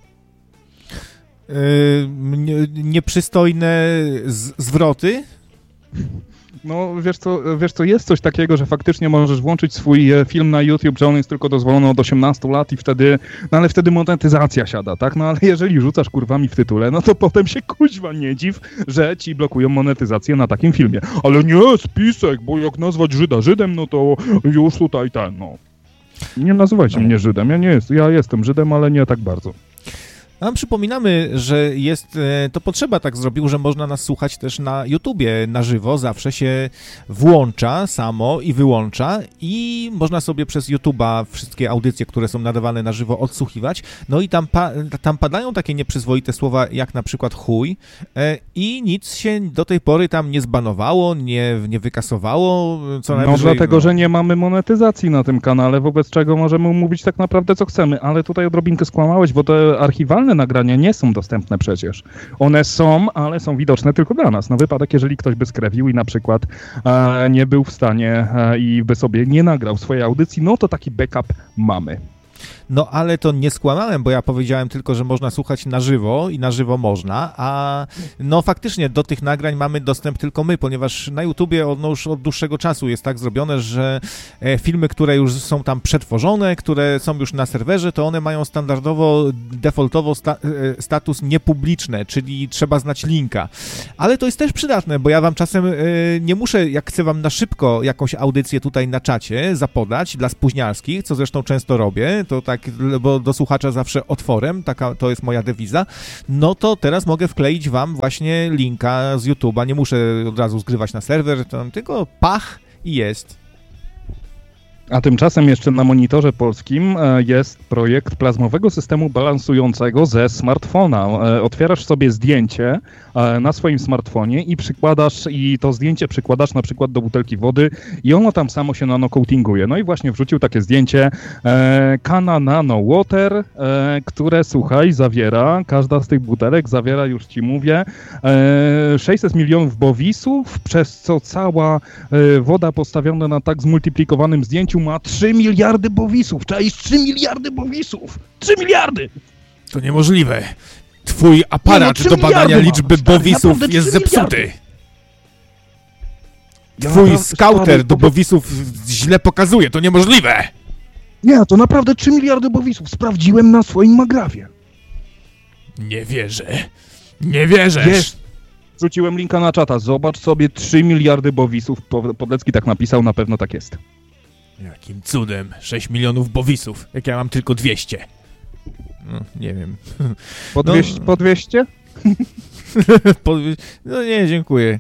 Nieprzystojne zwroty? No, wiesz co, jest coś takiego, że faktycznie możesz włączyć swój film na YouTube, że on jest tylko dozwolony od 18 lat i wtedy, no ale wtedy monetyzacja siada, tak? No ale jeżeli rzucasz kurwami w tytule, no to potem się kuźwa nie dziw, że ci blokują monetyzację na takim filmie. Ale nie, spisek, bo jak nazwać Żyda Żydem, no to już tutaj no. Nie nazywajcie mnie Żydem, ja jestem Żydem, ale nie tak bardzo. A przypominamy, że jest, to Potrzeba tak zrobił, że można nas słuchać też na YouTubie na żywo, zawsze się włącza samo i wyłącza i można sobie przez YouTuba wszystkie audycje, które są nadawane na żywo, odsłuchiwać. No i tam padają takie nieprzyzwoite słowa, jak na przykład chuj i nic się do tej pory tam nie zbanowało, nie wykasowało. Co najwyżej, dlatego, że nie mamy monetyzacji na tym kanale, wobec czego możemy mówić tak naprawdę co chcemy, ale tutaj odrobinkę skłamałeś, bo te archiwalne nagrania nie są dostępne przecież. One są, ale są widoczne tylko dla nas. Na wypadek, jeżeli ktoś by skrewił i na przykład nie był w stanie i by sobie nie nagrał swojej audycji, no to taki backup mamy. No ale to nie skłamałem, bo ja powiedziałem tylko, że można słuchać na żywo i na żywo można, a no faktycznie do tych nagrań mamy dostęp tylko my, ponieważ na YouTubie już od dłuższego czasu jest tak zrobione, że filmy, które już są tam przetworzone, które są już na serwerze, to one mają standardowo, defaultowo status niepubliczne, czyli trzeba znać linka. Ale to jest też przydatne, bo ja wam czasem nie muszę, jak chcę wam na szybko jakąś audycję tutaj na czacie zapodać dla spóźnialskich, co zresztą często robię, to tak, bo do słuchacza zawsze otworem, taka to jest moja dewiza, no to teraz mogę wkleić wam właśnie linka z YouTube'a, nie muszę od razu zgrywać na serwer, tylko pach i jest. A tymczasem jeszcze na monitorze polskim jest projekt plazmowego systemu balansującego ze smartfona. Otwierasz sobie zdjęcie na swoim smartfonie i to zdjęcie przykładasz na przykład do butelki wody i ono tam samo się nanocoatinguje. No i właśnie wrzucił takie zdjęcie Kana Nano Water, które, słuchaj, każda z tych butelek zawiera, już ci mówię, 600 milionów bowisów, przez co cała woda postawiona na tak zmultiplikowanym zdjęciu ma 3 miliardy bowisów. Czaisz, 3 miliardy bowisów! 3 miliardy! To niemożliwe. Twój aparat do badania liczby bowisów jest zepsuty. Twój skauter do bowisów źle pokazuje. To niemożliwe. Nie, to naprawdę 3 miliardy bowisów. Sprawdziłem na swoim Magrawie. Nie wierzę. Nie wierzesz. Wiesz, rzuciłem linka na czata. Zobacz sobie 3 miliardy bowisów. Podlecki tak napisał, na pewno tak jest. Jakim cudem? 6 milionów bowisów. Jak ja mam tylko 200. No, nie wiem. Po 200? No nie, dziękuję.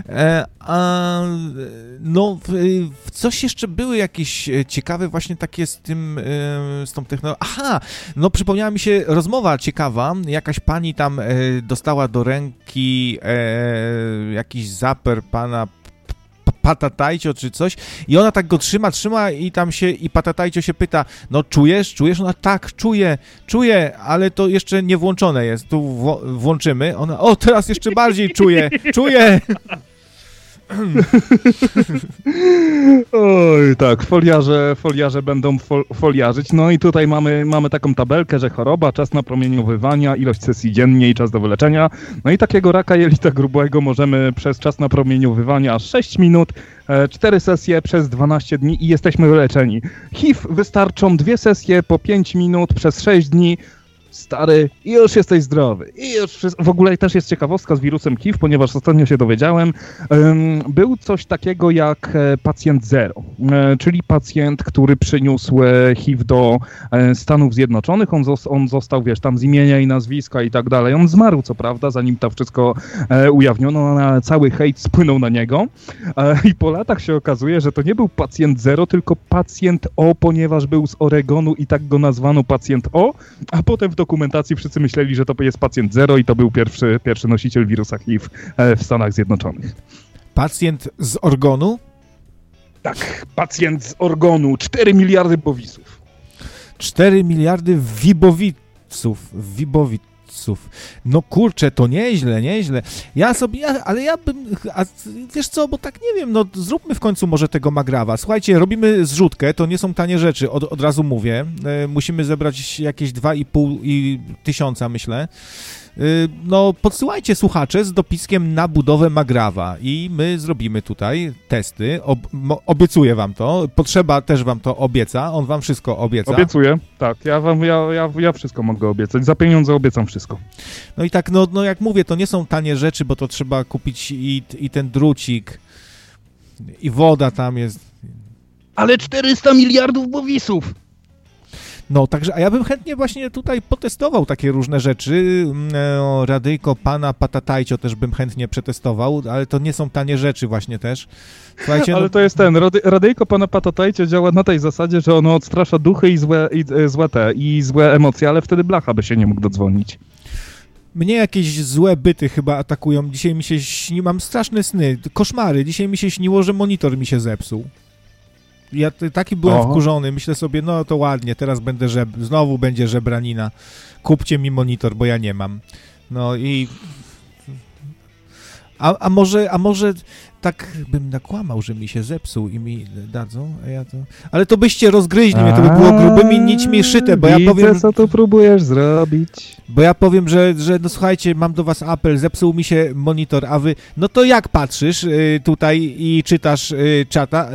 Coś jeszcze były jakieś ciekawe właśnie takie z tą technologią. Aha, no przypomniała mi się rozmowa ciekawa. Jakaś pani tam dostała do ręki jakiś zaper pana Patatajcio czy coś i ona tak go trzyma i tam i Patatajcio się pyta, no czujesz? Ona tak, czuję, ale to jeszcze nie włączone jest, tu włączymy, ona, o teraz jeszcze bardziej czuję. Oj, tak, foliarze będą foliarzyć. No i tutaj mamy taką tabelkę, że choroba, czas napromieniowywania, ilość sesji dziennie i czas do wyleczenia. No i takiego raka jelita grubego możemy przez czas napromieniowywania 6 minut, 4 sesje przez 12 dni i jesteśmy wyleczeni. HIV wystarczą 2 sesje po 5 minut przez 6 dni. Stary, i już jesteś zdrowy. W ogóle też jest ciekawostka z wirusem HIV, ponieważ ostatnio się dowiedziałem, był coś takiego jak pacjent zero, czyli pacjent, który przyniósł HIV do Stanów Zjednoczonych, on został, wiesz, tam z imienia i nazwiska i tak dalej, on zmarł, co prawda, zanim to wszystko ujawniono, ale cały hejt spłynął na niego i po latach się okazuje, że to nie był pacjent zero, tylko pacjent O, ponieważ był z Oregonu i tak go nazwano pacjent O, a potem w dokumentacji wszyscy myśleli, że to jest pacjent zero i to był pierwszy nosiciel wirusa HIV w Stanach Zjednoczonych. Pacjent z Oregonu? Tak, pacjent z Oregonu. 4 miliardy bowisów. 4 miliardy wibowiców. No kurczę, to nieźle. Ale ja bym, wiesz co, bo tak nie wiem, no zróbmy w końcu może tego Magrawa. Słuchajcie, robimy zrzutkę, to nie są tanie rzeczy, od razu mówię. Musimy zebrać jakieś 2,5 tysiąca, myślę. No podsyłajcie słuchacze z dopiskiem na budowę Magrawa i my zrobimy tutaj testy. Obiecuję wam to. Potrzeba też wam to obieca. On wam wszystko obieca. Obiecuję, tak. Ja wszystko mogę obiecać. Za pieniądze obiecam wszystko. No i tak, no jak mówię, to nie są tanie rzeczy, bo to trzeba kupić i ten drucik i woda tam jest. Ale 400 miliardów bowisów! No, także, a ja bym chętnie właśnie tutaj potestował takie różne rzeczy. Radyjko pana Patatajcio też bym chętnie przetestował, ale to nie są tanie rzeczy właśnie też. Słuchajcie, Ale to jest radyjko pana Patatajcio działa na tej zasadzie, że ono odstrasza duchy i złe emocje, ale wtedy blacha by się nie mógł dodzwonić. Mnie jakieś złe byty chyba atakują. Dzisiaj mi się mam straszne sny, koszmary. Dzisiaj mi się śniło, że monitor mi się zepsuł. Ja taki byłem wkurzony. Myślę sobie, no to ładnie, teraz znowu będzie żebranina. Kupcie mi monitor, bo ja nie mam. No i... A może tak bym nakłamał, że mi się zepsuł i mi dadzą, a ja to... Ale to byście rozgryźli mnie, to by było grubymi nićmi szyte, bo ja powiem... co tu próbujesz zrobić. Bo ja powiem, że no słuchajcie, mam do was apel, zepsuł mi się monitor, a wy... No to jak patrzysz tutaj i czytasz czata,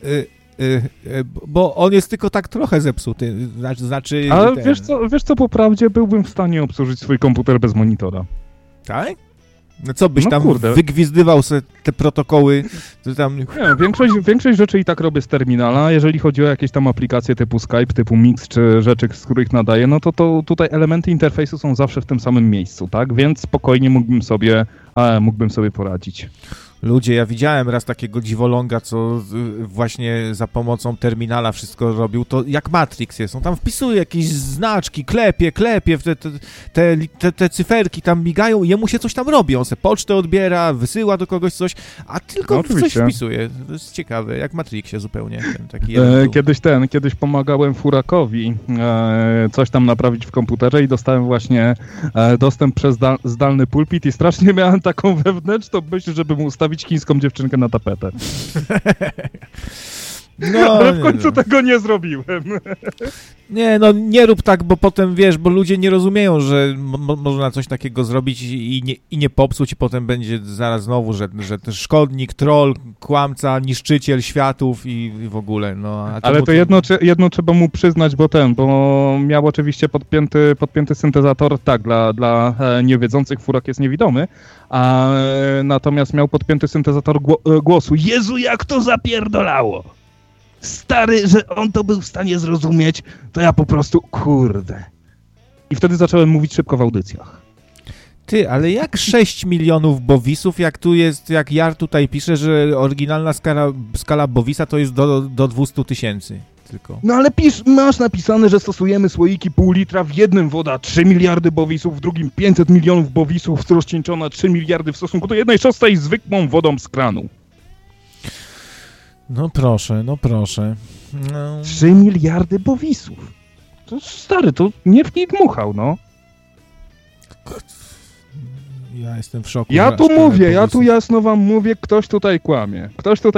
bo on jest tylko tak trochę zepsuty, znaczy... Ale wiesz co, po prawdzie byłbym w stanie obsłużyć swój komputer bez monitora. Tak? No co byś tam wygwizdywał sobie te protokoły? Tam... Nie, większość rzeczy i tak robię z terminala. Jeżeli chodzi o jakieś tam aplikacje typu Skype, typu Mix, czy rzeczy, z których nadaję, no to tutaj elementy interfejsu są zawsze w tym samym miejscu, tak? Więc spokojnie mógłbym sobie poradzić. Ludzie, ja widziałem raz takiego dziwoląga, co właśnie za pomocą terminala wszystko robił, to jak Matrix jest, on tam wpisuje jakieś znaczki, klepie, te cyferki tam migają i jemu się coś tam robi, on se pocztę odbiera, wysyła do kogoś coś, a tylko coś wpisuje. To jest ciekawe, jak w Matrixie zupełnie. Taki Kiedyś pomagałem furakowi coś tam naprawić w komputerze i dostałem właśnie dostęp przez zdalny pulpit i strasznie miałem taką wewnętrzną myśl, żeby mu ustawić chińską dziewczynkę na tapetę. No, ale w końcu tego nie zrobiłem. Nie, no nie rób tak, bo potem wiesz, bo ludzie nie rozumieją, że można coś takiego zrobić i nie popsuć i potem będzie zaraz znowu, że szkodnik, troll, kłamca, niszczyciel światów i w ogóle. No, ale to jedno trzeba mu przyznać, bo miał oczywiście podpięty syntezator, tak, dla niewiedzących furak jest niewidomy, natomiast miał podpięty syntezator głosu. Jezu, jak to zapierdolało! Stary, że on to był w stanie zrozumieć, to ja po prostu, kurde. I wtedy zacząłem mówić szybko w audycjach. Ty, ale jak 6 milionów bowisów, jak Jar tutaj pisze, że oryginalna skala bowisa to jest do 200 000 tylko. No ale masz napisane, że stosujemy słoiki pół litra, w jednym woda 3 miliardy bowisów, w drugim 500 milionów bowisów, rozcieńczona 3 miliardy w stosunku do 1/6 zwykłą wodą z kranu. No proszę. No. 3 miliardy bowisów. To stary, to nie w nich dmuchał, no. Ja jestem w szoku. Ja tu jasno wam mówię, ktoś tutaj kłamie.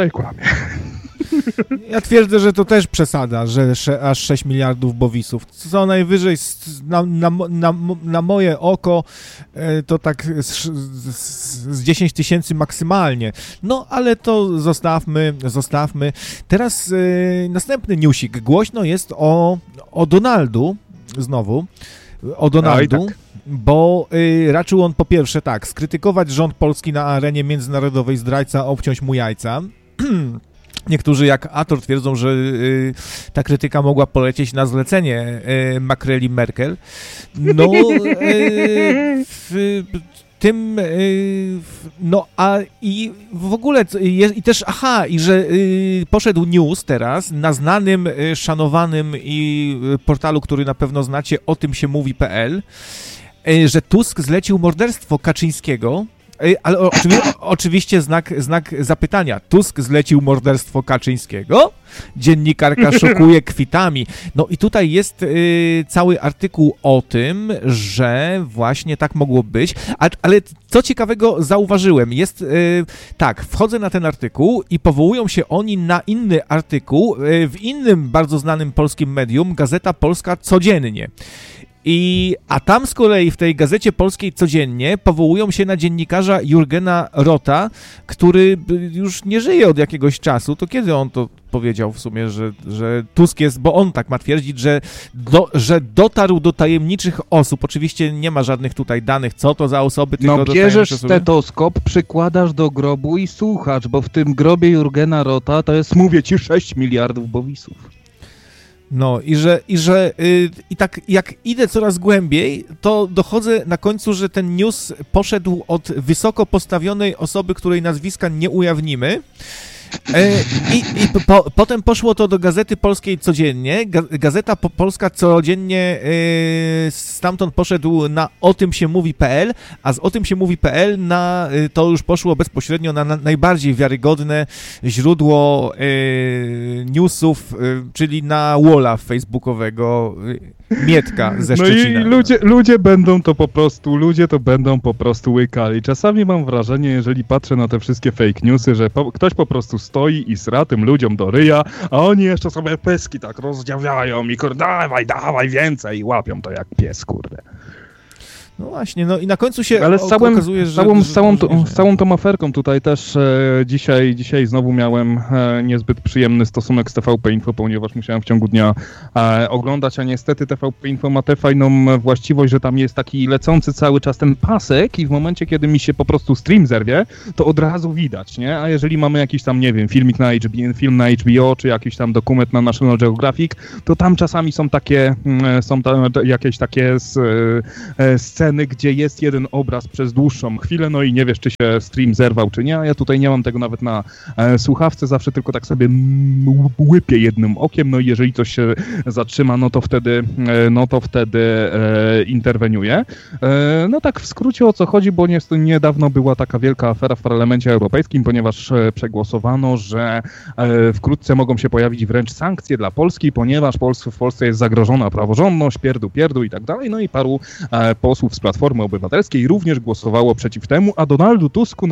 Ja twierdzę, że to też przesada, że aż 6 miliardów bowisów. Co najwyżej na moje oko to tak z 10 000 maksymalnie. No, ale to zostawmy. Teraz następny newsik. Głośno jest o Donaldu, znowu. O Donaldu. Tak. Bo raczył on po pierwsze skrytykować rząd polski na arenie międzynarodowej, zdrajca, obciąć mu jajca. Niektórzy jak Ator twierdzą, że ta krytyka mogła polecieć na zlecenie Makreli Merkel. No, i w ogóle, i też, i że poszedł news teraz na znanym, szanowanym i portalu, który na pewno znacie, o tym się mówi.pl, że Tusk zlecił morderstwo Kaczyńskiego. Ale oczywiście znak zapytania. Tusk zlecił morderstwo Kaczyńskiego? Dziennikarka szokuje kwitami. No i tutaj jest cały artykuł o tym, że właśnie tak mogło być. Ale co ciekawego zauważyłem, jest wchodzę na ten artykuł i powołują się oni na inny artykuł w innym bardzo znanym polskim medium, Gazeta Polska Codziennie. A tam z kolei w tej Gazecie Polskiej Codziennie powołują się na dziennikarza Jurgena Rota, który już nie żyje od jakiegoś czasu. To kiedy on to powiedział w sumie, że Tusk jest, bo on tak ma twierdzić, że dotarł do tajemniczych osób. Oczywiście nie ma żadnych tutaj danych, co to za osoby. No bierzesz stetoskop, przykładasz do grobu i słuchasz, bo w tym grobie Jurgena Rota to jest, mówię ci, 6 miliardów bowisów. No i tak jak idę coraz głębiej, to dochodzę na końcu, że ten news poszedł od wysoko postawionej osoby, której nazwiska nie ujawnimy. Potem poszło to do Gazety Polskiej codziennie. Gazeta Polska codziennie stamtąd poszedł na otymsiemówi.pl, a z otymsiemówi.pl to już poszło bezpośrednio na najbardziej wiarygodne źródło newsów, czyli na walla facebookowego Mietka ze Szczecina. No i ludzie to będą po prostu łykali. Czasami mam wrażenie, jeżeli patrzę na te wszystkie fake newsy, że ktoś po prostu stoi i sra tym ludziom do ryja, a oni jeszcze sobie pyski tak rozdziawiają i kurde, dawaj więcej i łapią to jak pies, kurde. No właśnie, no i na końcu się ale okazuje, że... z całą tą aferką tutaj też dzisiaj znowu miałem niezbyt przyjemny stosunek z TVP Info, ponieważ musiałem w ciągu dnia oglądać, a niestety TVP Info ma tę fajną właściwość, że tam jest taki lecący cały czas ten pasek i w momencie, kiedy mi się po prostu stream zerwie, to od razu widać, nie? A jeżeli mamy jakiś tam, nie wiem, film na HBO, czy jakiś tam dokument na National Geographic, to tam czasami są jakieś takie sceny, gdzie jest jeden obraz przez dłuższą chwilę, no i nie wiesz, czy się stream zerwał, czy nie, a ja tutaj nie mam tego nawet na słuchawce, zawsze tylko tak sobie łypię jednym okiem, no i jeżeli coś się zatrzyma, no to wtedy interweniuję. No tak w skrócie o co chodzi, bo niedawno była taka wielka afera w Parlamencie Europejskim, ponieważ przegłosowano, że wkrótce mogą się pojawić wręcz sankcje dla Polski, ponieważ w Polsce jest zagrożona praworządność, pierdu i tak dalej, no i paru posłów z Platformy Obywatelskiej również głosowało przeciw temu, a Donaldu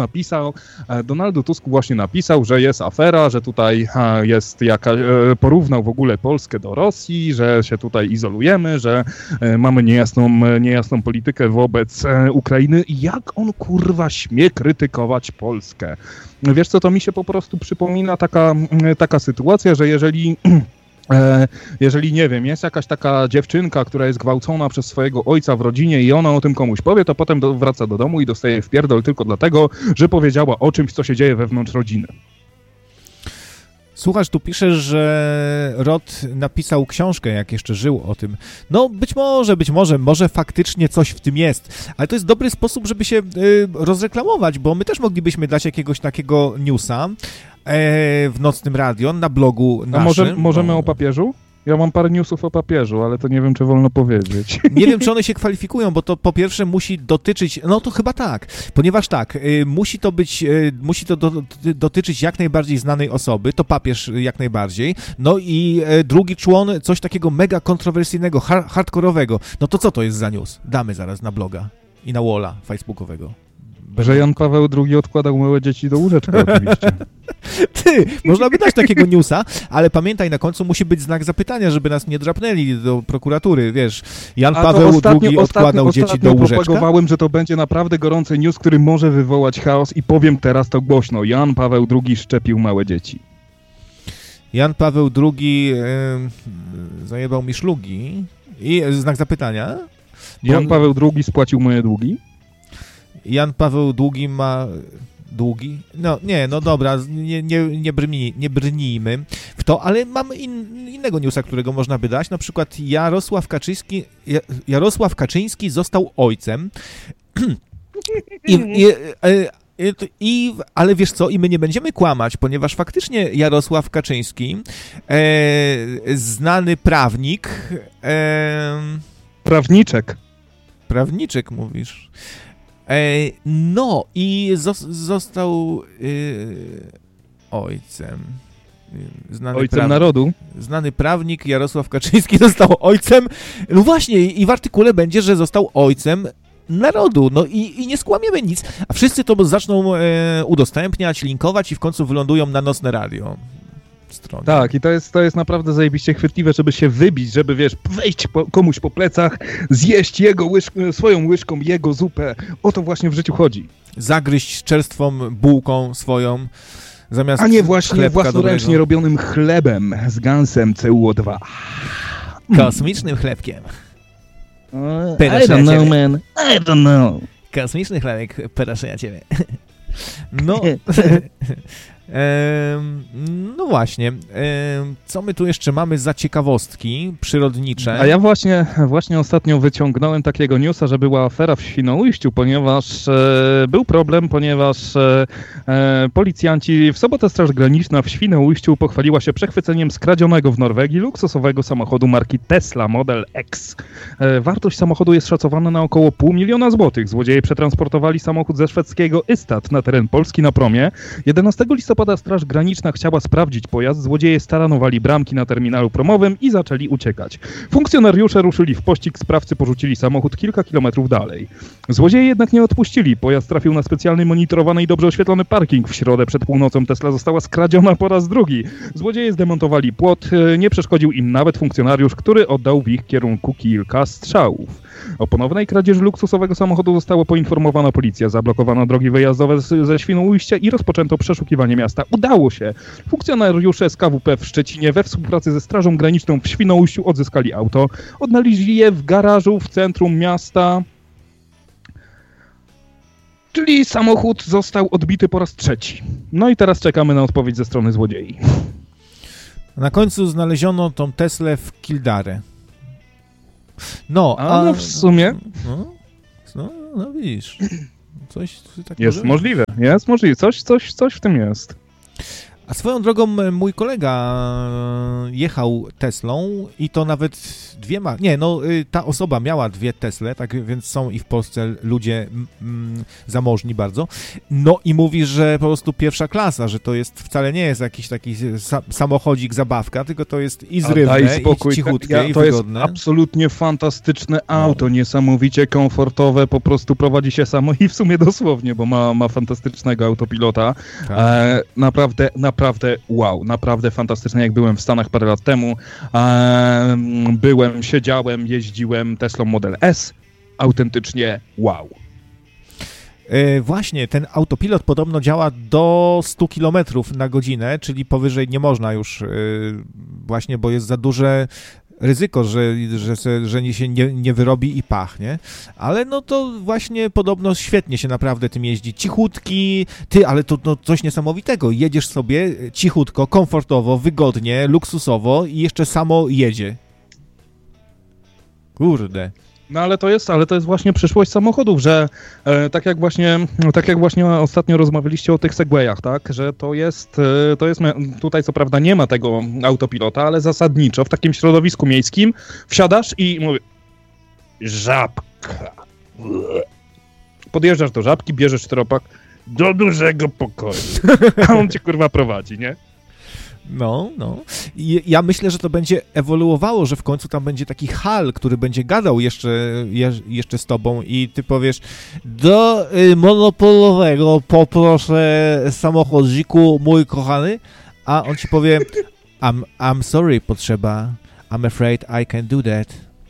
Tusk właśnie napisał, że jest afera, że tutaj jest porównał w ogóle Polskę do Rosji, że się tutaj izolujemy, że mamy niejasną politykę wobec Ukrainy. Jak on kurwa śmie krytykować Polskę? Wiesz co, to mi się po prostu przypomina taka sytuacja, że jeżeli, nie wiem, jest jakaś taka dziewczynka, która jest gwałcona przez swojego ojca w rodzinie i ona o tym komuś powie, to potem wraca do domu i dostaje wpierdol tylko dlatego, że powiedziała o czymś, co się dzieje wewnątrz rodziny. Słuchaj, tu piszesz, że Rod napisał książkę, jak jeszcze żył o tym. No może faktycznie coś w tym jest, ale to jest dobry sposób, żeby się rozreklamować, bo my też moglibyśmy dać jakiegoś takiego newsa w nocnym radio, na blogu naszym. A możemy o papieżu? Ja mam parę newsów o papieżu, ale to nie wiem, czy wolno powiedzieć. Nie wiem, czy one się kwalifikują, bo to po pierwsze musi dotyczyć, no to chyba tak, ponieważ musi to dotyczyć jak najbardziej znanej osoby, to papież jak najbardziej, no i drugi człon, coś takiego mega kontrowersyjnego, hardkorowego. No to co to jest za news? Damy zaraz na bloga i na walla facebookowego. Że Jan Paweł II odkładał małe dzieci do łóżeczka oczywiście. Można by dać takiego newsa, ale pamiętaj, na końcu musi być znak zapytania, żeby nas nie drapnęli do prokuratury, wiesz. Jan Paweł II odkładał dzieci do łóżeczka. Propagowałem, że to będzie naprawdę gorący news, który może wywołać chaos i powiem teraz to głośno. Jan Paweł II szczepił małe dzieci. Jan Paweł II zajebał mi szlugi i znak zapytania. Jan Paweł II spłacił moje długi. Jan Paweł II ma długi? No nie, no dobra, nie brnijmy w to, ale mamy innego newsa, którego można by dać. Na przykład Jarosław Kaczyński został ojcem ale wiesz co, i my nie będziemy kłamać, ponieważ faktycznie Jarosław Kaczyński, znany prawnik... Prawniczek mówisz... No i został ojcem. Ojcem narodu. Znany prawnik Jarosław Kaczyński został ojcem. No właśnie, i w artykule będzie, że został ojcem narodu. No i nie skłamiemy nic. A wszyscy to zaczną udostępniać, linkować i w końcu wylądują na nocne radio. Stronie. Tak, i to jest naprawdę zajebiście chwytliwe, żeby się wybić, żeby, wiesz, wejść komuś po plecach, zjeść swoją łyżką jego zupę. O to właśnie w życiu chodzi. Zagryźć czerstwą bułką swoją, zamiast a nie właśnie własnoręcznie robionym chlebem z gansem CO2. Kosmicznym chlebkiem. I don't know, man. I don't know. Kosmiczny chlebek, proszę ja ciebie. No, No właśnie, co my tu jeszcze mamy za ciekawostki przyrodnicze? A ja właśnie ostatnio wyciągnąłem takiego newsa, że była afera w Świnoujściu, ponieważ był problem, ponieważ policjanci, w sobotę Straż Graniczna w Świnoujściu pochwaliła się przechwyceniem skradzionego w Norwegii luksusowego samochodu marki Tesla Model X. Wartość samochodu jest szacowana na około 500 000 złotych. Złodzieje przetransportowali samochód ze szwedzkiego Ystad na teren Polski na promie. 11 listopada Straż Graniczna chciała sprawdzić pojazd, złodzieje staranowali bramki na terminalu promowym i zaczęli uciekać. Funkcjonariusze ruszyli w pościg, sprawcy porzucili samochód kilka kilometrów dalej. Złodzieje jednak nie odpuścili. Pojazd trafił na specjalny monitorowany i dobrze oświetlony parking. W środę przed północą Tesla została skradziona po raz drugi. Złodzieje zdemontowali płot, nie przeszkodził im nawet funkcjonariusz, który oddał w ich kierunku kilka strzałów. O ponownej kradzieży luksusowego samochodu została poinformowana policja. Zablokowano drogi wyjazdowe ze Świnoujścia i rozpoczęto przeszukiwanie miasta. Udało się. Funkcjonariusze SKWP w Szczecinie we współpracy ze Strażą Graniczną w Świnoujściu odzyskali auto. Odnaleźli je w garażu w centrum miasta. Czyli samochód został odbity po raz trzeci. No i teraz czekamy na odpowiedź ze strony złodziei. Na końcu znaleziono tą Teslę w Kildare. No, no w sumie... No widzisz, coś takiego... Jest możliwe. Coś w tym jest. A swoją drogą mój kolega jechał Teslą i to nawet ta osoba miała 2 Tesle, tak więc są i w Polsce ludzie zamożni bardzo. No i mówi, że po prostu pierwsza klasa, że to jest wcale nie jest jakiś taki samochodzik, zabawka, tylko to jest i zrywne, i cichutkie, i to wygodne. Jest absolutnie fantastyczne auto, niesamowicie komfortowe, po prostu prowadzi się samo i w sumie dosłownie, bo ma fantastycznego autopilota. Tak. Naprawdę wow, naprawdę fantastyczne. Jak byłem w Stanach parę lat temu, siedziałem, jeździłem Teslą Model S, autentycznie wow. Właśnie, ten autopilot podobno działa do 100 km na godzinę, czyli powyżej nie można już właśnie, bo jest za duże ryzyko, że się nie wyrobi i pachnie, ale no to właśnie podobno świetnie się naprawdę tym jeździ. Cichutki, ale to coś niesamowitego. Jedziesz sobie cichutko, komfortowo, wygodnie, luksusowo i jeszcze samo jedzie. Kurde. No ale to jest właśnie przyszłość samochodów, że tak jak właśnie ostatnio rozmawialiście o tych Segwayach, tak, że to jest tutaj co prawda nie ma tego autopilota, ale zasadniczo w takim środowisku miejskim wsiadasz i mówię żabka. Podjeżdżasz do żabki, bierzesz czteropak do dużego pokoju, a on cię kurwa prowadzi, nie? No. I ja myślę, że to będzie ewoluowało, że w końcu tam będzie taki hal, który będzie gadał jeszcze z tobą i ty powiesz do monopolowego poproszę samochodziku, mój kochany, a on ci powie I'm sorry, potrzeba. I'm afraid I can't do that.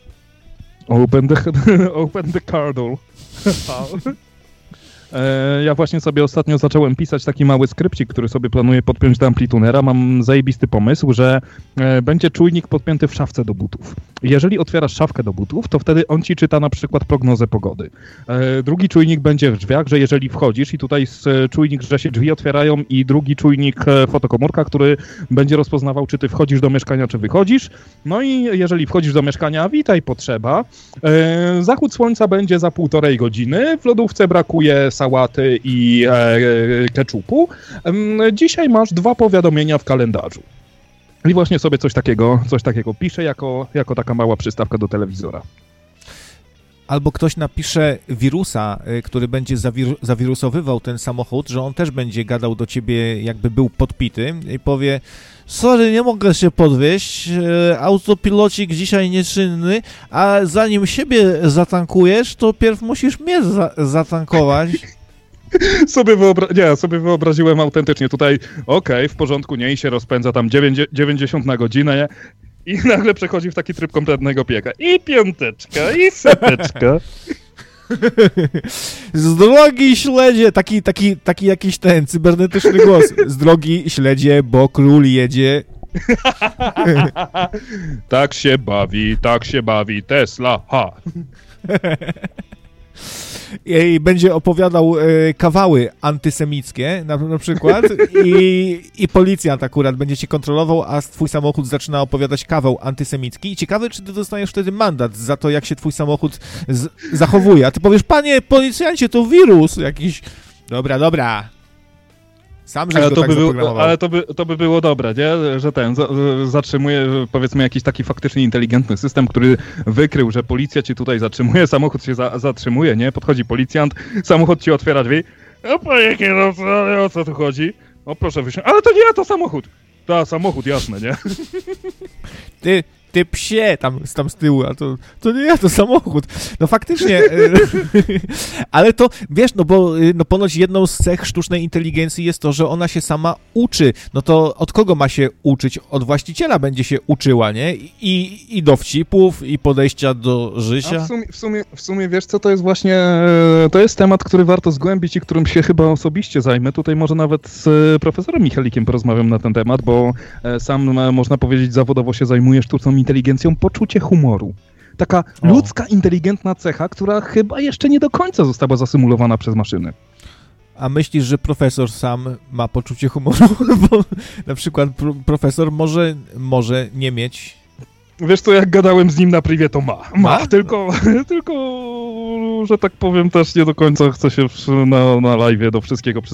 Open the car door. Ja właśnie sobie ostatnio zacząłem pisać taki mały skrypcik, który sobie planuję podpiąć do amplitunera. Mam zajebisty pomysł, że będzie czujnik podpięty w szafce do butów. Jeżeli otwierasz szafkę do butów, to wtedy on ci czyta na przykład prognozę pogody. Drugi czujnik będzie w drzwiach, że jeżeli wchodzisz i tutaj jest czujnik, że się drzwi otwierają i drugi czujnik fotokomórka, który będzie rozpoznawał, czy ty wchodzisz do mieszkania, czy wychodzisz. No i jeżeli wchodzisz do mieszkania, witaj, potrzeba. Zachód słońca będzie za 1,5 godziny. W lodówce brakuje sałaty i keczupu. Dzisiaj masz 2 powiadomienia w kalendarzu. I właśnie sobie coś takiego piszę jako taka mała przystawka do telewizora. Albo ktoś napisze wirusa, który będzie zawirusowywał ten samochód, że on też będzie gadał do ciebie, jakby był podpity i powie: sorry, nie mogę się podwieźć, autopilocik dzisiaj nieczynny, a zanim siebie zatankujesz, to pierw musisz mnie zatankować. sobie wyobraziłem autentycznie tutaj, w porządku, nie, i się rozpędza tam 90 na godzinę, i nagle przechodzi w taki tryb kompletnego pieka. I 5, i 100. Z drogi śledzie, taki jakiś ten cybernetyczny głos. Z drogi śledzie, bo król jedzie. Tak się bawi Tesla, ha. I będzie opowiadał kawały antysemickie na przykład i policjant akurat będzie cię kontrolował, a twój samochód zaczyna opowiadać kawał antysemicki i ciekawe, czy ty dostaniesz wtedy mandat za to, jak się twój samochód zachowuje, a ty powiesz, panie policjancie, to wirus jakiś. Dobra. Sam żeś go tak zaprogramował. Ale to by było dobre, nie? Że zatrzymuje, powiedzmy, jakiś taki faktycznie inteligentny system, który wykrył, że policja ci tutaj zatrzymuje, samochód się zatrzymuje, nie? Podchodzi policjant, samochód ci otwiera drzwi. O, panie kierowco, ale o co tu chodzi? O, proszę wysiąść. Ale to nie, to samochód. To samochód, jasne, nie? Ty psie tam z tyłu, a to nie ja, to samochód. No faktycznie, ale to, wiesz, no bo ponoć jedną z cech sztucznej inteligencji jest to, że ona się sama uczy. No to od kogo ma się uczyć? Od właściciela będzie się uczyła, nie? I dowcipów, i podejścia do życia. A w sumie wiesz co, to jest właśnie, to jest temat, który warto zgłębić i którym się chyba osobiście zajmę. Tutaj może nawet z profesorem Michalikiem porozmawiam na ten temat, bo sam, można powiedzieć, zawodowo się zajmuję sztuczną inteligencją, poczucie humoru. Taka ludzka, inteligentna cecha, która chyba jeszcze nie do końca została zasymulowana przez maszyny. A myślisz, że profesor sam ma poczucie humoru? Bo na przykład profesor może nie mieć... Wiesz co, jak gadałem z nim na privie, to ma. Tylko, że tak powiem, też nie do końca chce się na live'ie do wszystkiego przyznać.